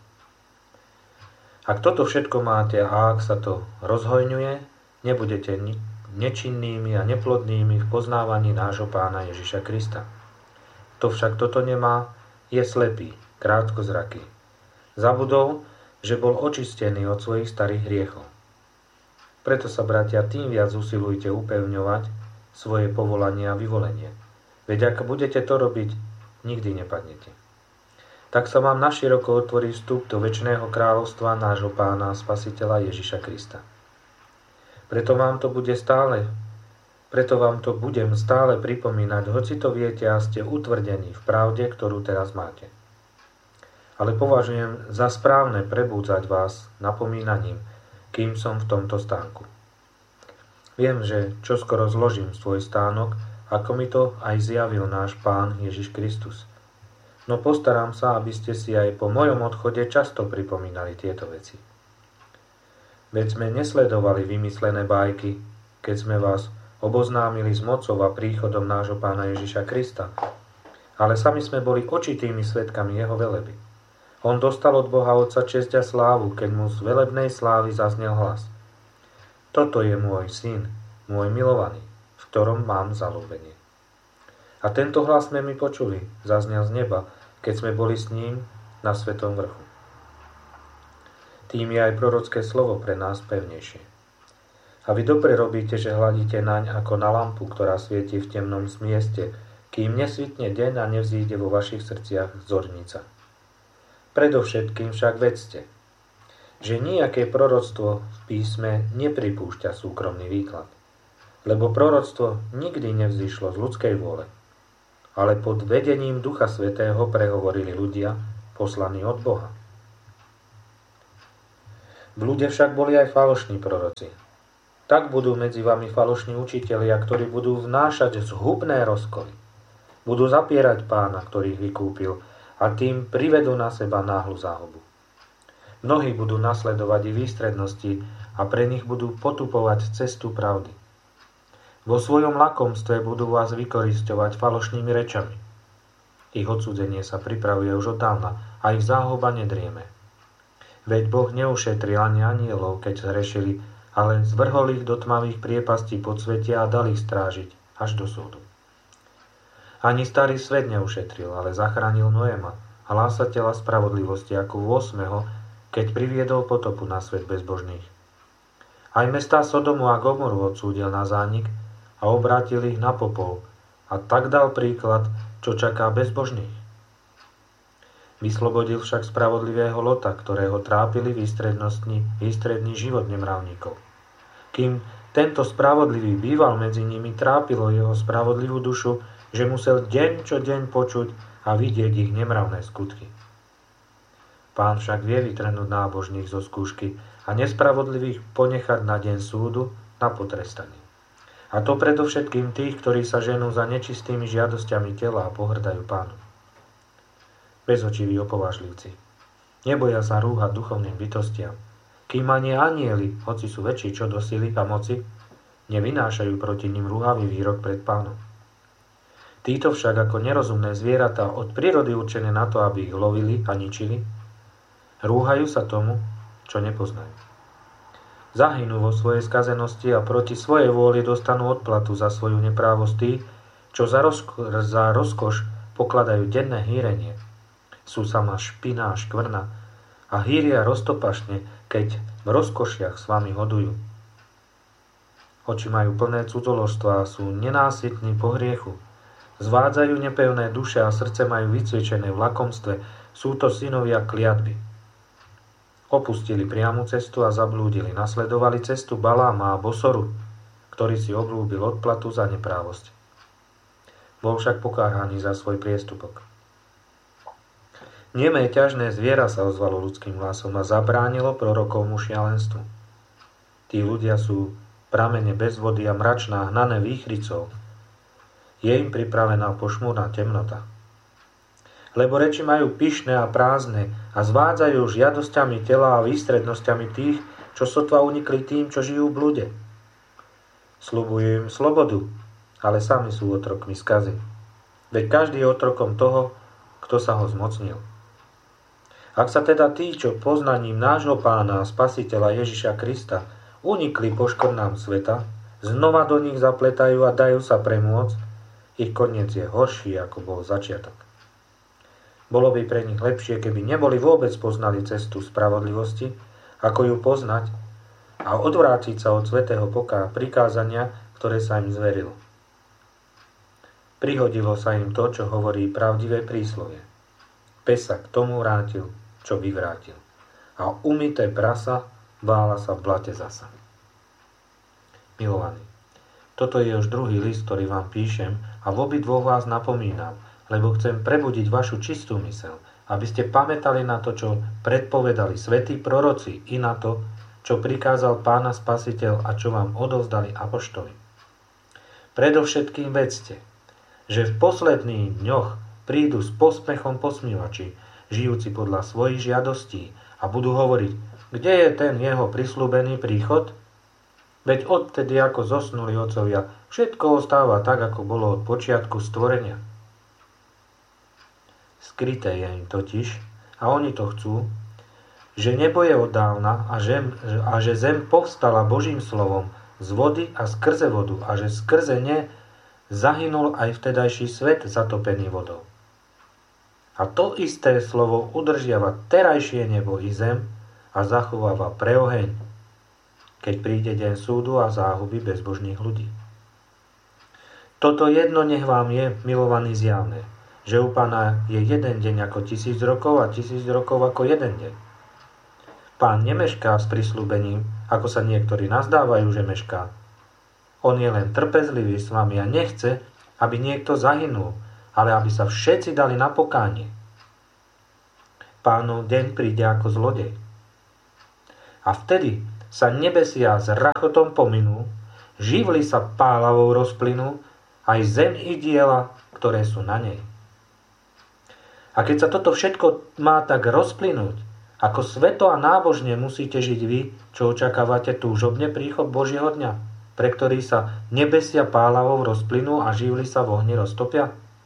S1: Ak toto všetko máte a ak sa to rozhojňuje, nebudete nečinnými a neplodnými v poznávaní nášho Pána Ježiša Krista. Kto však toto nemá, je slepý, krátkozraký. Zabudol, že bol očistený od svojich starých hriechov. Preto sa, bratia, tým viac usilujte upevňovať svoje povolanie a vyvolenie. Veď ak budete to robiť, nikdy nepadnete. Tak sa vám naširoko otvorí vstup do večného kráľovstva nášho Pána a Spasiteľa Ježiša Krista. Preto vám to bude stále, preto vám to budem stále pripomínať, hoci to viete a ste utvrdení v pravde, ktorú teraz máte. Ale považujem za správne prebúdzať vás napomínaním, kým som v tomto stánku. Viem, že čoskoro zložím svoj stánok, ako mi to aj zjavil náš Pán Ježiš Kristus. No postaram sa, aby ste si aj po mojom odchode často pripomínali tieto veci. Veď sme nesledovali vymyslené bajky, keď sme vás oboznámili s mocou a príchodom nášho Pána Ježiša Krista, ale sami sme boli očitými svedkami jeho veleby. On dostal od Boha Otca česť a slávu, keď mu z velebnej slávy zaznel hlas. Toto je môj syn, môj milovaný, v ktorom mám zaľúbenie. A tento hlas sme my počuli, zaznel z neba, keď sme boli s ním na Svetom vrchu. Tým je aj prorocké slovo pre nás pevnejšie. A vy dobre robíte, že hľadíte naň ako na lampu, ktorá svieti v temnom mieste, kým nesvitne deň a nevzíde vo vašich srdciach zornica. Predovšetkým však vedzte, že nijaké proroctvo v písme nepripúšťa súkromný výklad, lebo proroctvo nikdy nevzýšlo z ľudskej vôle, ale pod vedením Ducha Svätého prehovorili ľudia, poslaní od Boha. V ľude však boli aj falošní proroci. Tak budú medzi vami falošní učitelia, ktorí budú vnášať zhubné rozkoly. Budú zapierať Pána, ktorý ich vykúpil, a tým privedú na seba náhlu záhubu. Mnohí budú nasledovať i výstrednosti a pre nich budú potupovať cestu pravdy. Vo svojom lakomstve budú vás vykorisťovať falošnými rečami. Ich odsúdenie sa pripravuje už od dávna a ich záhuba nedrieme. Veď Boh neušetril ani anielov, keď zhrešili, ale zvrhol ich do tmavých priepastí podsvetia a dal ich strážiť až do súdu. Ani starý svet neušetril, ale zachránil Noéma, hlásateľa spravodlivosti, ako ôsmeho, keď priviedol potopu na svet bezbožných. Aj mestá Sodomu a Gomoru odsúdil na zánik a obrátil ich na popol, a tak dal príklad, čo čaká bezbožných. Vyslobodil však spravodlivého Lota, ktorého trápili výstrednostní, výstredný život nemravníkov. Kým tento spravodlivý býval medzi nimi, trápilo jeho spravodlivú dušu, že musel deň čo deň počuť a vidieť ich nemravné skutky. Pán však vie vytrhnúť nábožných zo skúšky a nespravodlivých ponechať na deň súdu na potrestanie. A to predovšetkým tých, ktorí sa ženú za nečistými žiadosťami tela a pohrdajú Pánu. Bezočiví opovážlivci. Neboja sa rúhať duchovným bytostiam, kým ani anieli, hoci sú väčší čo do sily a moci, nevynášajú proti nim rúhavý výrok pred Pánom. Títo však ako nerozumné zvieratá od prírody určené na to, aby ich lovili a ničili, rúhajú sa tomu, čo nepoznajú. Zahynú vo svojej skazenosti a proti svojej vôli dostanú odplatu za svoju neprávosť tí, čo za, rozko- za rozkoš pokladajú denné hýrenie. Sú sama špina a škvrna a hýria roztopašne, keď v rozkošiach s vami hodujú. Oči majú plné cudzoložstva a sú nenásytní po hriechu. Zvádzajú nepevné duše a srdce majú vycvičené v lakomstve. Sú to synovia kliatby. Opustili priamu cestu a zablúdili. Nasledovali cestu Baláma a Bosoru, ktorý si oblúbil odplatu za neprávosť. Bol však pokáhaný za svoj priestupok. Nemé ťažné zviera sa ozvalo ľudským hlasom a zabránilo prorokovmu šialenstvu. Tí ľudia sú pramene bez vody a mračná hnané výchricou. Je im pripravená pošmúrna temnota. Lebo reči majú pyšné a prázdne a zvádzajú žiadosťami tela a výstrednosťami tých, čo sotva unikli tým, čo žijú v blude. Sľubujú im slobodu, ale sami sú otrokmi skazy. Veď každý je otrokom toho, kto sa ho zmocnil. Ak sa teda tí, čo poznaním nášho Pána a Spasiteľa Ježiša Krista unikli poškvrnám sveta, znova do nich zapletajú a dajú sa premôcť, ich koniec je horší, ako bol začiatok. Bolo by pre nich lepšie, keby neboli vôbec poznali cestu spravodlivosti, ako ju poznať a odvrátiť sa od svätého poká prikázania, ktoré sa im zverilo. Prihodilo sa im to, čo hovorí pravdivé príslovie. Pes sa k tomu vrátil, čo vyvrátil. A umyté prasa vála sa v blate zasa. Milovaní, toto je už druhý list, ktorý vám píšem a v obidvoch vás napomínam, lebo chcem prebudiť vašu čistú myseľ, aby ste pamätali na to, čo predpovedali svätí proroci i na to, čo prikázal Pána Spasiteľ a čo vám odovzdali apoštoli. Predovšetkým vedzte, že v posledných dňoch prídu s posmechom posmívači, žijúci podľa svojich žiadostí a budú hovoriť, kde je ten jeho prisľúbený príchod? Veď odtedy, ako zosnuli otcovia, všetko ostáva tak, ako bolo od počiatku stvorenia. Skryté je im totiž, a oni to chcú, že nebo je od dávna a že, a že zem povstala Božím slovom z vody a skrze vodu a že skrze ne zahynul aj vtedajší svet zatopený vodou. A to isté slovo udržiava terajšie nebo i zem a zachováva pre oheň, keď príde deň súdu a záhuby bezbožných ľudí. Toto jedno nech vám je, milovaní, zjavné, že u Pána je jeden deň ako tisíc rokov a tisíc rokov ako jeden deň. Pán nemešká s prisľúbením, ako sa niektorí nazdávajú, že mešká. On je len trpezlivý s vami a nechce, aby niekto zahynul, ale aby sa všetci dali na pokánie. Pánov deň príde ako zlodej. A vtedy sa nebesia s rachotom pominú, živly sa pálavou rozplynú, aj zem i diela, ktoré sú na nej. A keď sa toto všetko má tak rozplynúť, ako sveto a nábožne musíte žiť vy, čo očakávate túžobne príchod Božieho dňa, pre ktorý sa nebesia pálavou rozplynú a živly sa v ohni roztopia?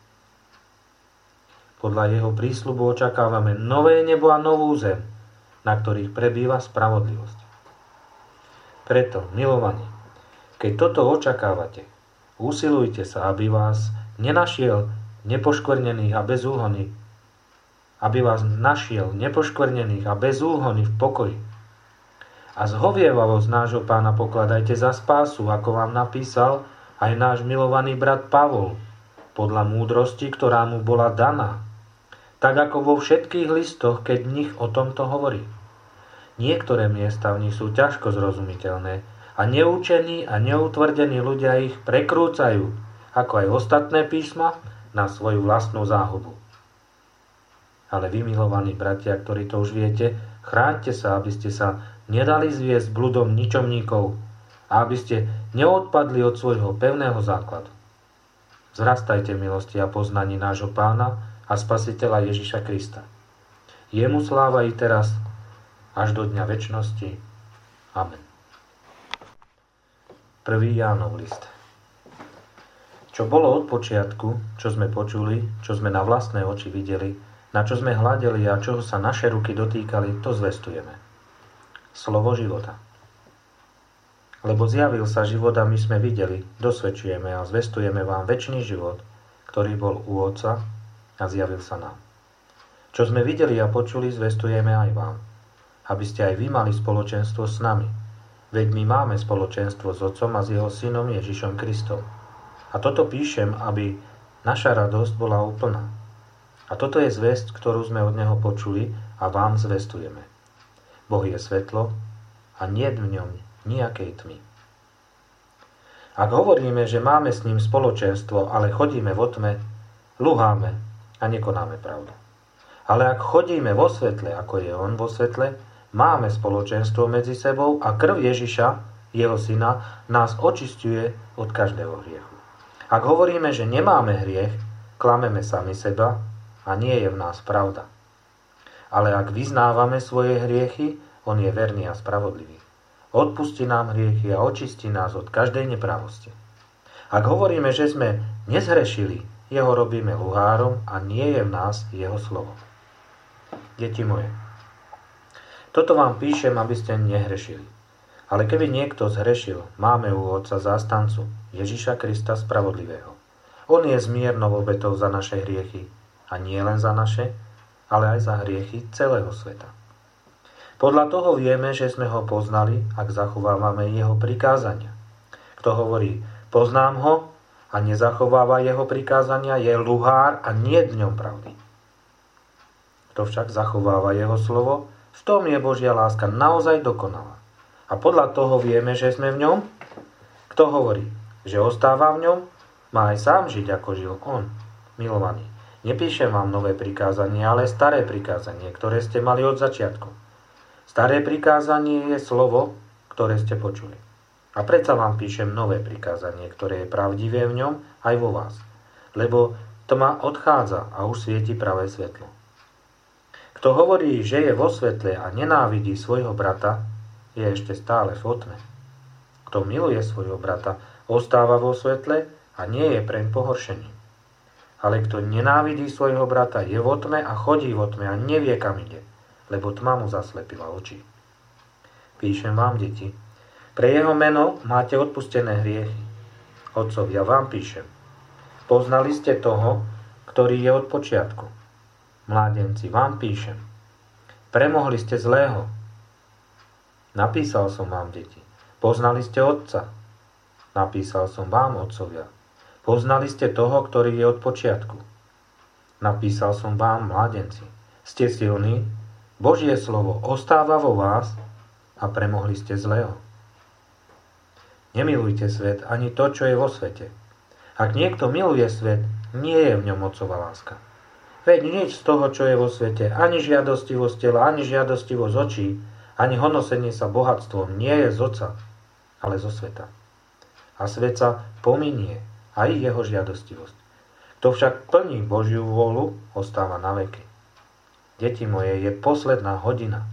S1: Podľa jeho prísľubu očakávame nové nebo a novú zem, na ktorých prebýva spravodlivosť. Preto, milovaní, keď toto očakávate, usilujte sa, aby vás nenašiel nepoškvrnených a bezúhonných, aby vás našiel nepoškvrnených a bezúhonných v pokoji. A zhovievavosť nášho Pána pokladajte za spásu, ako vám napísal aj náš milovaný brat Pavol, podľa múdrosti, ktorá mu bola daná, tak ako vo všetkých listoch, keď v nich o tomto hovorí. Niektoré miesta v nich sú ťažko zrozumiteľné a neúčení a neutvrdení ľudia ich prekrúcajú, ako aj ostatné písma, na svoju vlastnú záhubu. Ale vy, milovaní bratia, ktorí to už viete, chráňte sa, aby ste sa nedali zviesť bludom ničomníkov a aby ste neodpadli od svojho pevného základu. Vzrastajte v milosti a poznaní nášho Pána a Spasiteľa Ježiša Krista. Jemu sláva i teraz, až do dňa večnosti. Amen. prvý Jánov list. Čo bolo od počiatku, čo sme počuli, čo sme na vlastné oči videli, na čo sme hľadeli a čoho sa naše ruky dotýkali, to zvestujeme. Slovo života. Lebo zjavil sa život a my sme videli, dosvedčujeme a zvestujeme vám večný život, ktorý bol u Otca a zjavil sa nám. Čo sme videli a počuli, zvestujeme aj vám, aby ste aj vy mali spoločenstvo s nami. Veď my máme spoločenstvo s Otcom a s jeho Synom Ježišom Kristom. A toto píšem, aby naša radosť bola úplná. A toto je zvesť, ktorú sme od neho počuli a vám zvestujeme. Boh je svetlo a niet v ňom nejakej tmy. Ak hovoríme, že máme s ním spoločenstvo, ale chodíme vo tme, luháme a nekonáme pravdu. Ale ak chodíme vo svetle, ako je on vo svetle, máme spoločenstvo medzi sebou a krv Ježiša, jeho syna, nás očisťuje od každého hriechu. Ak hovoríme, že nemáme hriech, klameme sami seba a nie je v nás pravda. Ale ak vyznávame svoje hriechy, on je verný a spravodlivý. Odpustí nám hriechy a očistí nás od každej nepravosti. Ak hovoríme, že sme nezhrešili, jeho robíme luhárom a nie je v nás jeho slovo. Deti moje, toto vám píšem, aby ste nehrešili. Ale keby niekto zhrešil, máme u Otca zástancu, Ježiša Krista spravodlivého. On je zmiernou obetou za naše hriechy, a nie len za naše, ale aj za hriechy celého sveta. Podľa toho vieme, že sme ho poznali, ak zachovávame jeho prikázania. Kto hovorí, poznám ho a nezachováva jeho prikázania, je luhár a nie v ňom pravdy. Kto však zachováva jeho slovo, v tom je Božia láska naozaj dokonalá. A podľa toho vieme, že sme v ňom. Kto hovorí, že ostáva v ňom, má aj sám žiť, ako žil on. Milovaní, nepíšem vám nové prikázanie, ale staré prikázanie, ktoré ste mali od začiatku. Staré prikázanie je slovo, ktoré ste počuli. A predsa vám píšem nové prikázanie, ktoré je pravdivé v ňom aj vo vás. Lebo tma odchádza a už svieti pravé svetlo. Kto hovorí, že je vo svetle a nenávidí svojho brata, je ešte stále v tme. Kto miluje svojho brata, ostáva vo svetle a nie je preň pohoršený. Ale kto nenávidí svojho brata, je vo tme a chodí vo tme a nevie, kam ide, lebo tma mu zaslepila oči. Píšem vám, deti, pre jeho meno máte odpustené hriechy. Otcovia, vám píšem. Poznali ste toho, ktorý je od počiatku. Mládenci, vám píšem. Premohli ste zlého. Napísal som vám, deti. Poznali ste Otca. Napísal som vám, otcovia. Poznali ste toho, ktorý je od počiatku. Napísal som vám, mládenci. Ste silní, Božie slovo ostáva vo vás a premohli ste zlého. Nemilujte svet ani to, čo je vo svete. Ak niekto miluje svet, nie je v ňom otcova láska. Veď nič z toho, čo je vo svete, ani žiadostivosť tela, ani žiadostivosť očí, ani honosenie sa bohatstvom nie je z Otca, ale zo sveta. A svet sa pominie, aj jeho žiadostivosť. Kto však plní Božiu vôľu, ostáva na veky. Deti moje, je posledná hodina.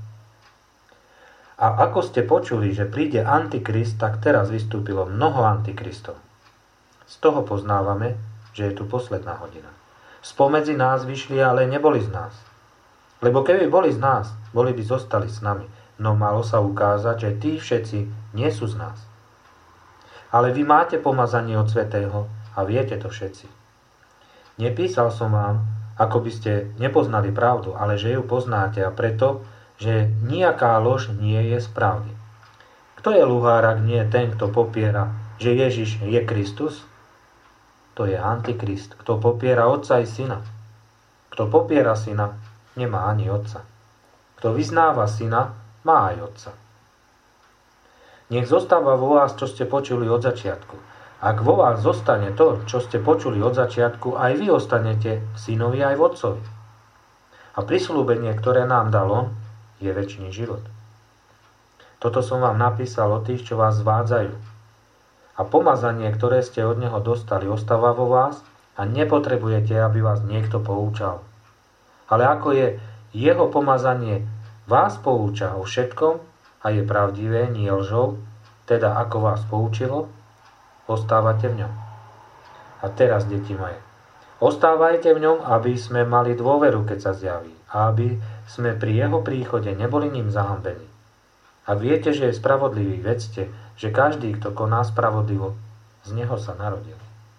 S1: A ako ste počuli, že príde Antikrist, tak teraz vystúpilo mnoho Antikristov. Z toho poznávame, že je tu posledná hodina. Spomedzi nás vyšli, ale neboli z nás. Lebo keby boli z nás, boli by zostali s nami. No malo sa ukázať, že tí všetci nie sú z nás. Ale vy máte pomazanie od Svätého a viete to všetci. Nepísal som vám, ako by ste nepoznali pravdu, ale že ju poznáte a preto, že nejaká lož nie je z pravdy. Kto je luhár, ak nie ten, kto popiera, že Ježiš je Kristus? To je Antikrist, kto popiera Otca i Syna. Kto popiera Syna, nemá ani Otca. Kto vyznáva Syna, má aj Otca. Nech zostáva vo vás, čo ste počuli od začiatku. Ak vo vás zostane to, čo ste počuli od začiatku, aj vy ostanete v Synovi aj v Otcovi. A prisľúbenie, ktoré nám dal On, je večný život. Toto som vám napísal o tých, čo vás zvádzajú. A pomazanie, ktoré ste od Neho dostali, ostáva vo vás a nepotrebujete, aby vás niekto poučal. Ale ako je Jeho pomazanie vás pouča o všetkom a je pravdivé, nie lžou, teda ako vás poučilo, ostávate v ňom. A teraz, deti moje, ostávajte v ňom, aby sme mali dôveru, keď sa zjaví, a aby sme pri jeho príchode neboli ním zahambení. Ak viete, že je spravodlivý, vedzte, že každý, kto koná spravodlivo, z neho sa narodil.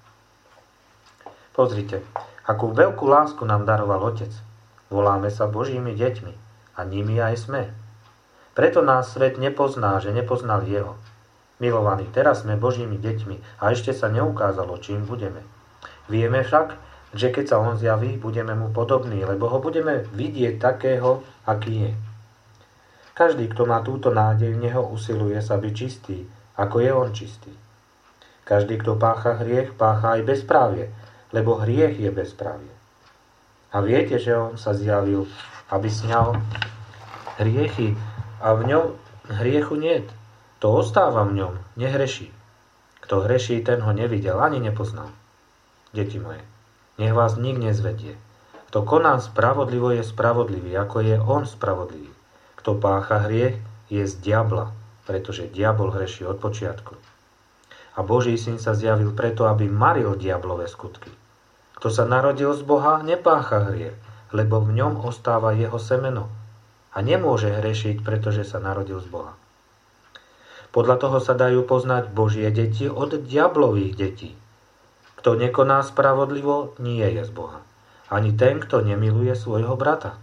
S1: Pozrite, akú veľkú lásku nám daroval Otec. Voláme sa Božími deťmi a nimi aj sme. Preto nás svet nepozná, že nepoznal jeho. Milovaní, teraz sme Božími deťmi a ešte sa neukázalo, čím budeme. Vieme však, že keď sa on zjaví, budeme mu podobní, lebo ho budeme vidieť takého, aký je. Každý, kto má túto nádej v neho, usiluje sa byť čistý, ako je on čistý. Každý, kto pácha hriech, pácha aj bezprávie, lebo hriech je bezprávie. A viete, že on sa zjavil, aby sňal hriechy, a v ňom hriechu niet. To ostáva v ňom, nehreší. Kto hreší, ten ho nevidel, ani nepoznal. Deti moje, nech vás nik nezvedie. Kto koná spravodlivo, je spravodlivý, ako je on spravodlivý. Kto pácha hriech, je z diabla, pretože diabol hreší od počiatku. A Boží syn sa zjavil preto, aby maril diablové skutky. Kto sa narodil z Boha, nepácha hriech, lebo v ňom ostáva jeho semeno. A nemôže hrešiť, pretože sa narodil z Boha. Podľa toho sa dajú poznať Božie deti od diablových detí. Kto nekoná spravodlivo, nie je z Boha. Ani ten, kto nemiluje svojho brata.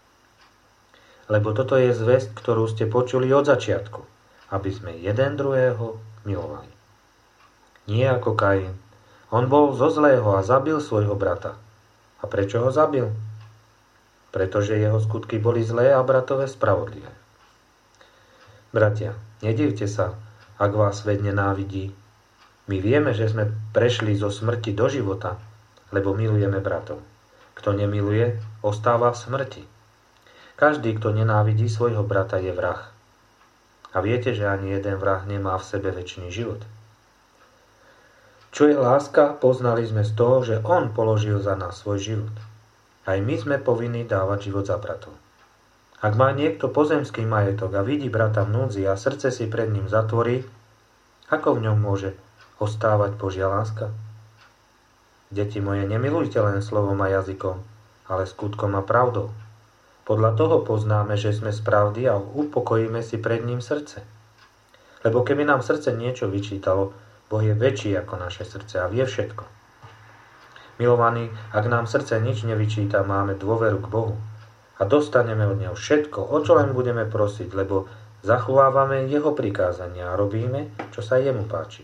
S1: Lebo toto je zvesť, ktorú ste počuli od začiatku, aby sme jeden druhého milovali. Nie ako Kain. On bol zo zlého a zabil svojho brata. A prečo ho zabil? Pretože jeho skutky boli zlé a bratové spravodlivé. Bratia, nedivte sa, ak vás svet nenávidí. My vieme, že sme prešli zo smrti do života, lebo milujeme bratov. Kto nemiluje, ostáva v smrti. Každý, kto nenávidí svojho brata, je vrah. A viete, že ani jeden vrah nemá v sebe večný život. Čo je láska, poznali sme z toho, že on položil za nás svoj život. Aj my sme povinní dávať život za bratov. Ak má niekto pozemský majetok a vidí brata v núdzi a srdce si pred ním zatvorí, ako v ňom môže ostávať Božia láska? Deti moje, nemilujte len slovom a jazykom, ale skutkom a pravdou. Podľa toho poznáme, že sme z pravdy a upokojíme si pred ním srdce. Lebo keby nám srdce niečo vyčítalo, Boh je väčší ako naše srdce a vie všetko. Milovaní, ak nám srdce nič nevyčíta, máme dôveru k Bohu a dostaneme od Neho všetko, o čo len budeme prosiť, lebo zachovávame Jeho prikázania a robíme, čo sa Jemu páči.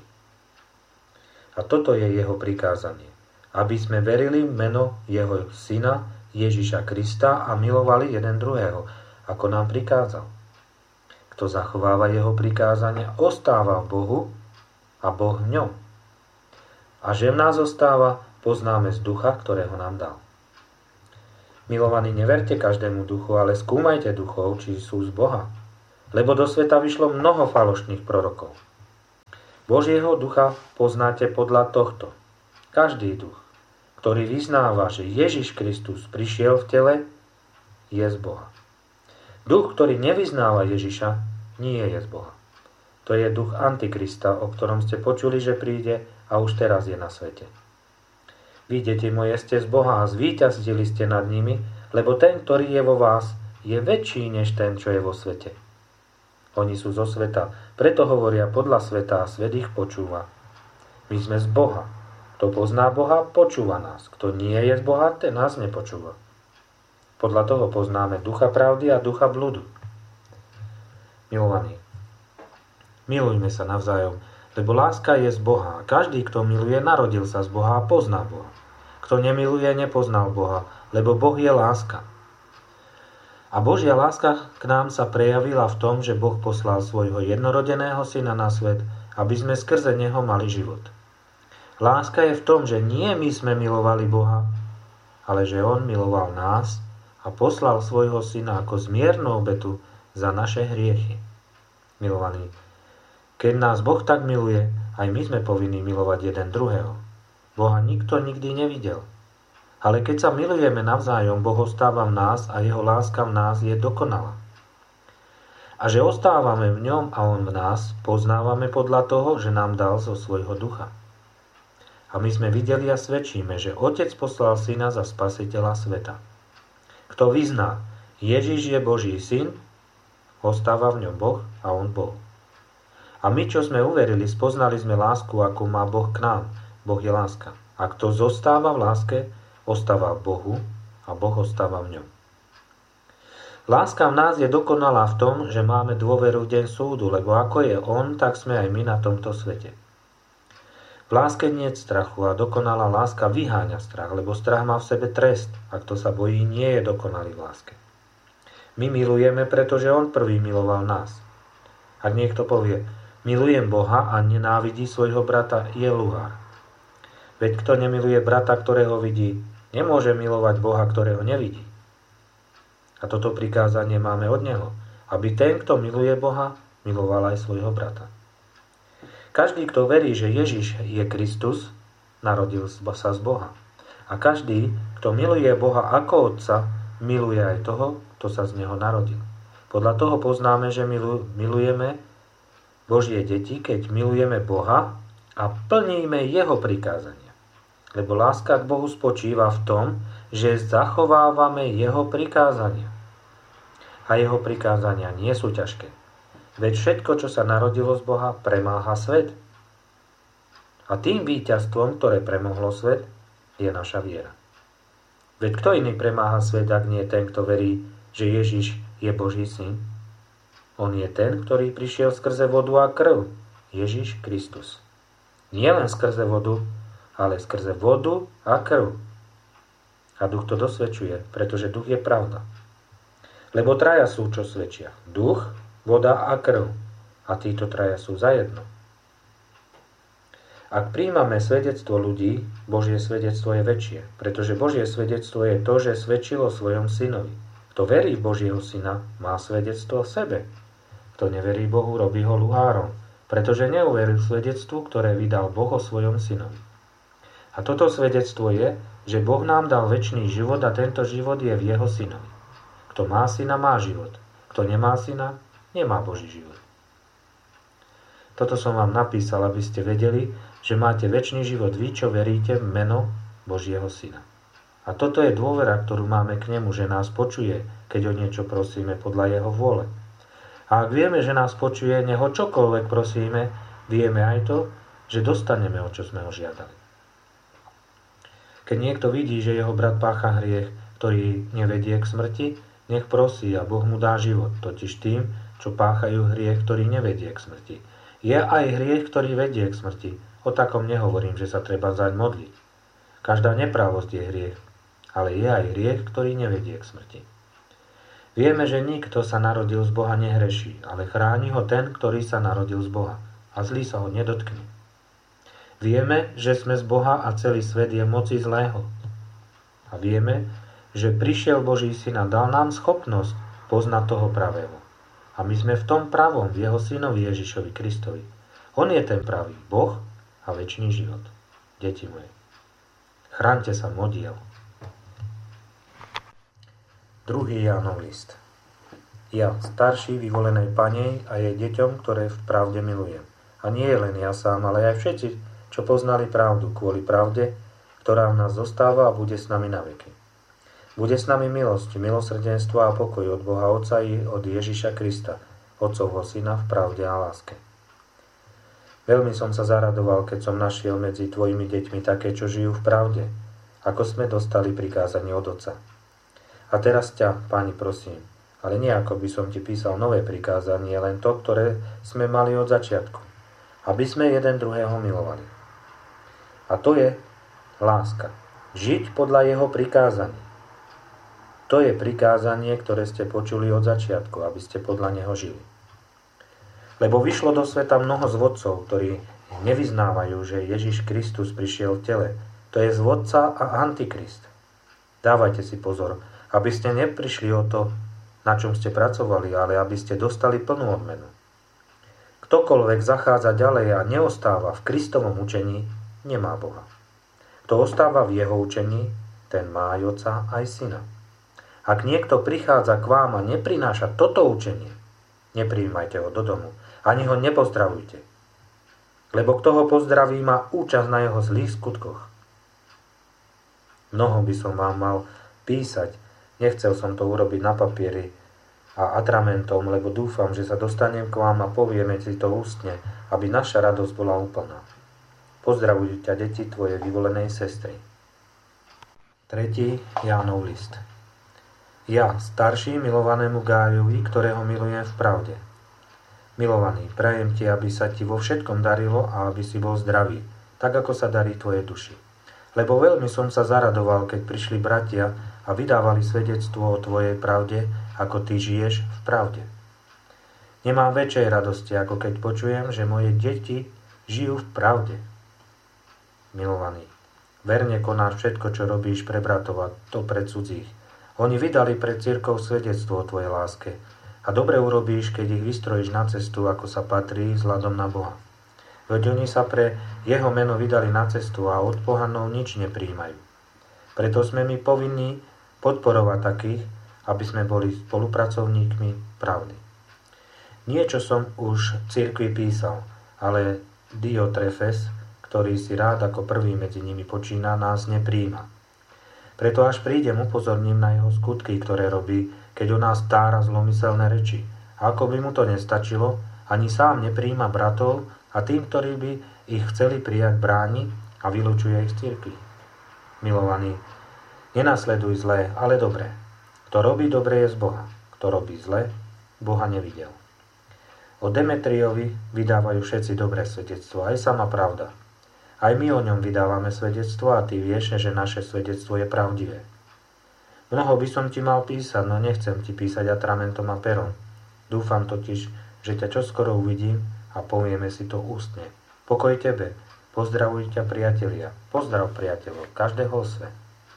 S1: A toto je Jeho prikázanie, aby sme verili v meno Jeho Syna Ježiša Krista a milovali jeden druhého, ako nám prikázal. Kto zachováva Jeho prikázania, ostáva v Bohu a Boh v ňom. A že v nás ostáva, poznáme z ducha, ktorého nám dal. Milovaní, neverte každému duchu, ale skúmajte duchov, či sú z Boha, lebo do sveta vyšlo mnoho falošných prorokov. Božieho ducha poznáte podľa tohto. Každý duch, ktorý vyznáva, že Ježiš Kristus prišiel v tele, je z Boha. Duch, ktorý nevyznáva Ježiša, nie je z Boha. To je duch Antikrista, o ktorom ste počuli, že príde a už teraz je na svete. Vy, deti moje, ste z Boha a zvíťazili ste nad nimi, lebo ten, ktorý je vo vás, je väčší než ten, čo je vo svete. Oni sú zo sveta, preto hovoria podľa sveta a svet ich počúva. My sme z Boha. Kto pozná Boha, počúva nás. Kto nie je z Boha, ten nás nepočúva. Podľa toho poznáme ducha pravdy a ducha bludu. Milovaní, milujme sa navzájom, lebo láska je z Boha. Každý, kto miluje, narodil sa z Boha a pozná Boha. Kto nemiluje, nepoznal Boha, lebo Boh je láska. A Božia láska k nám sa prejavila v tom, že Boh poslal svojho jednorodeného syna na svet, aby sme skrze neho mali život. Láska je v tom, že nie my sme milovali Boha, ale že on miloval nás a poslal svojho syna ako zmiernu obetu za naše hriechy. Milovaní, keď nás Boh tak miluje, aj my sme povinní milovať jeden druhého. Boha nikto nikdy nevidel. Ale keď sa milujeme navzájom, Boh ostáva v nás a jeho láska v nás je dokonalá. A že ostávame v ňom a on v nás, poznávame podľa toho, že nám dal zo svojho ducha. A my sme videli a svedčíme, že Otec poslal syna za spasiteľa sveta. Kto vyzná, Ježiš je Boží syn, ostáva v ňom Boh a on Boh. A my, čo sme uverili, spoznali sme lásku, akú má Boh k nám. Boh je láska. A kto zostáva v láske, ostáva v Bohu a Boh ostáva v ňom. Láska v nás je dokonalá v tom, že máme dôveru v deň súdu, lebo ako je on, tak sme aj my na tomto svete. V láske nie je strachu a dokonalá láska vyháňa strach, lebo strach má v sebe trest a kto sa bojí, nie je dokonalý v láske. My milujeme, pretože on prvý miloval nás. Ak niekto povie, milujem Boha a nenávidí svojho brata, je luhár. Veď kto nemiluje brata, ktorého vidí, nemôže milovať Boha, ktorého nevidí. A toto prikázanie máme od Neho, aby ten, kto miluje Boha, miloval aj svojho brata. Každý, kto verí, že Ježiš je Kristus, narodil sa z Boha. A každý, kto miluje Boha ako Otca, miluje aj toho, kto sa z Neho narodil. Podľa toho poznáme, že milujeme Božie deti, keď milujeme Boha a plníme Jeho prikázania. Lebo láska k Bohu spočíva v tom, že zachovávame Jeho prikázania. A Jeho prikázania nie sú ťažké. Veď všetko, čo sa narodilo z Boha, premáha svet. A tým víťazstvom, ktoré premohlo svet, je naša viera. Veď kto iný premáha svet, ak nie ten, kto verí, že Ježiš je Boží syn? On je ten, ktorý prišiel skrze vodu a krv, Ježiš Kristus. Nie len skrze vodu, ale skrze vodu a krv. A duch to dosvedčuje, pretože duch je pravda. Lebo traja sú, čo svedčia. Duch, voda a krv. A títo traja sú zajedno. Ak príjmame svedectvo ľudí, Božie svedectvo je väčšie, pretože Božie svedectvo je to, že svedčilo svojom synovi. Kto verí v Božieho syna, má svedectvo v sebe. Kto neverí Bohu, robí ho luhárom, pretože neuveril svedectvu, ktoré vydal Boh o svojom synovi. A toto svedectvo je, že Boh nám dal večný život a tento život je v jeho synovi. Kto má syna, má život. Kto nemá syna, nemá Boží život. Toto som vám napísal, aby ste vedeli, že máte večný život vy, čo veríte v meno Božieho syna. A toto je dôvera, ktorú máme k nemu, že nás počuje, keď o niečo prosíme podľa jeho vôle. A ak vieme, že nás počuje, nech ho čokoľvek prosíme, vieme aj to, že dostaneme, o čo sme ho žiadali. Keď niekto vidí, že jeho brat pácha hriech, ktorý nevedie k smrti, nech prosí a Boh mu dá život, totiž tým, čo páchajú hriech, ktorý nevedie k smrti. Je aj hriech, ktorý vedie k smrti. O takom nehovorím, že sa treba zaň modliť. Každá neprávosť je hriech, ale je aj hriech, ktorý nevedie k smrti. Vieme, že nikto sa narodil z Boha nehreší, ale chráni ho ten, ktorý sa narodil z Boha a zlý sa ho nedotkne. Vieme, že sme z Boha a celý svet je v moci zlého. A vieme, že prišiel Boží syn a dal nám schopnosť poznať toho pravého. A my sme v tom pravom, v jeho synovi Ježišovi Kristovi. On je ten pravý Boh a večný život. Deti moje, chráňte sa modiel. Druhý Jánov list. Ja, starší vyvolenej Panej a jej deťom, ktoré v pravde milujem. A nie len ja sám, ale aj všetci, čo poznali pravdu kvôli pravde, ktorá v nás zostáva a bude s nami na veky. Bude s nami milosť, milosrdenstvo a pokoj od Boha Otca i od Ježiša Krista, Otcovho Syna v pravde a láske. Veľmi som sa zaradoval, keď som našiel medzi tvojimi deťmi také, čo žijú v pravde, ako sme dostali prikázanie od Otca. A teraz ťa, Páni, prosím, ale nie ako by som ti písal nové prikázanie, len to, ktoré sme mali od začiatku, aby sme jeden druhého milovali. A to je láska. Žiť podľa jeho prikázaní. To je prikázanie, ktoré ste počuli od začiatku, aby ste podľa neho žili. Lebo vyšlo do sveta mnoho zvodcov, ktorí nevyznávajú, že Ježiš Kristus prišiel v tele. To je zvodca a antikrist. Dávajte si pozor, aby ste neprišli o to, na čom ste pracovali, ale aby ste dostali plnú odmenu. Ktokoľvek zachádza ďalej a neostáva v Kristovom učení, nemá Boha. Kto ostáva v jeho učení, ten má aj Otca, aj Syna. Ak niekto prichádza k vám a neprináša toto učenie, neprijímajte ho do domu, ani ho nepozdravujte. Lebo kto ho pozdraví, má účasť na jeho zlých skutkoch. Mnoho by som vám mal písať, nechcel som to urobiť na papieri a atramentom, lebo dúfam, že sa dostanem k vám a povieme si to ústne, aby naša radosť bola úplná. Pozdravujú ťa deti tvojej vyvolenej sestry. Tretí Jánov list. Ja, starší milovanému Gájovi, ktorého milujem v pravde. Milovaný, prajem ti, aby sa ti vo všetkom darilo a aby si bol zdravý, tak ako sa darí tvojej duši. Lebo veľmi som sa zaradoval, keď prišli bratia a vydávali svedectvo o tvojej pravde, ako ty žiješ v pravde. Nemám väčšej radosti, ako keď počujem, že moje deti žijú v pravde. Milovaný, verne konáš všetko, čo robíš pre bratov a to pre cudzích. Oni vydali pred cirkov svedectvo o tvojej láske a dobre urobíš, keď ich vystrojíš na cestu, ako sa patrí, vzhľadom na Boha. Veď oni sa pre jeho meno vydali na cestu a od pohanov nič nepríjmajú. Preto sme my povinní podporovať takých, aby sme boli spolupracovníkmi pravdy. Niečo som už v cirkvi písal, ale Diotrefes, ktorý si rád ako prvý medzi nimi počína, nás nepríjma. Preto až prídem, upozorním na jeho skutky, ktoré robí, keď o nás tára zlomyselné reči. A ako by mu to nestačilo, ani sám nepríjma bratov a tým, ktorí by ich chceli prijať, bráni a vylučuje ich z cirkvi. Milovaní, nenasleduj zlé, ale dobré. Kto robí dobre, je z Boha. Kto robí zlé, Boha nevidel. O Demetriovi vydávajú všetci dobré svedectvo, aj sama pravda. Aj my o ňom vydávame svedectvo a ty vieš, že naše svedectvo je pravdivé. Mnoho by som ti mal písať, no nechcem ti písať atramentom a perom. Dúfam totiž, že ťa čoskoro uvidím a povieme si to ústne. Pokoj tebe, pozdravuj ťa priatelia. Pozdrav priateľov, každého osve.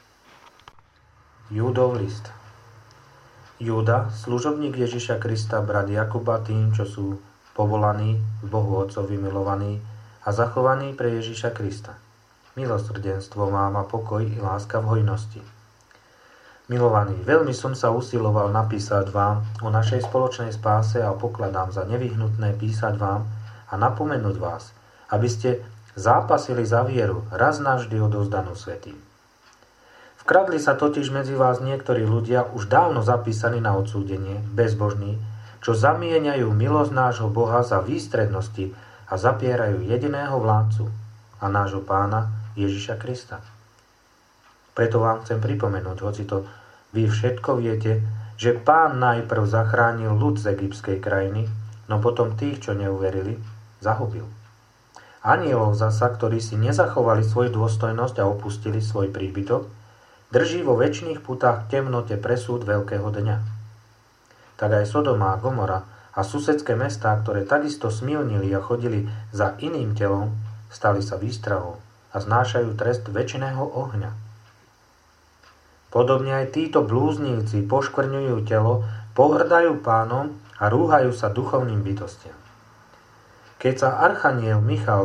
S1: Júdov list. Júda, služobník Ježiša Krista, brat Jakuba, tým, čo sú povolaní, v Bohu Otcovi milovaní, a zachovaný pre Ježiša Krista. Milosrdenstvo mám a pokoj i láska v hojnosti. Milovaní, veľmi som sa usiloval napísať vám o našej spoločnej spáse a pokladám za nevyhnutné písať vám a napomenúť vás, aby ste zápasili za vieru, raz navždy odovzdanú svätým. Vkradli sa totiž medzi vás niektorí ľudia už dávno zapísaní na odsúdenie, bezbožní, čo zamieňajú milosť nášho Boha za výstrednosti a zapierajú jediného vládcu a nášho Pána Ježiša Krista. Preto vám chcem pripomenúť, hoci to vy všetko viete, že Pán najprv zachránil ľud z egyptskej krajiny, no potom tých, čo neuverili, zahubil. Anielov zasa, ktorí si nezachovali svoju dôstojnosť a opustili svoj príbytok, drží vo večných putách v temnote presúd veľkého dňa. Tak aj Sodoma a Gomora a susedské mestá, ktoré takisto smilnili a chodili za iným telom, stali sa výstrahou a znášajú trest večného ohňa. Podobne aj títo blúznivci poškvrňujú telo, pohrdajú Pánom a rúhajú sa duchovným bytostiam. Keď sa archaniel Michal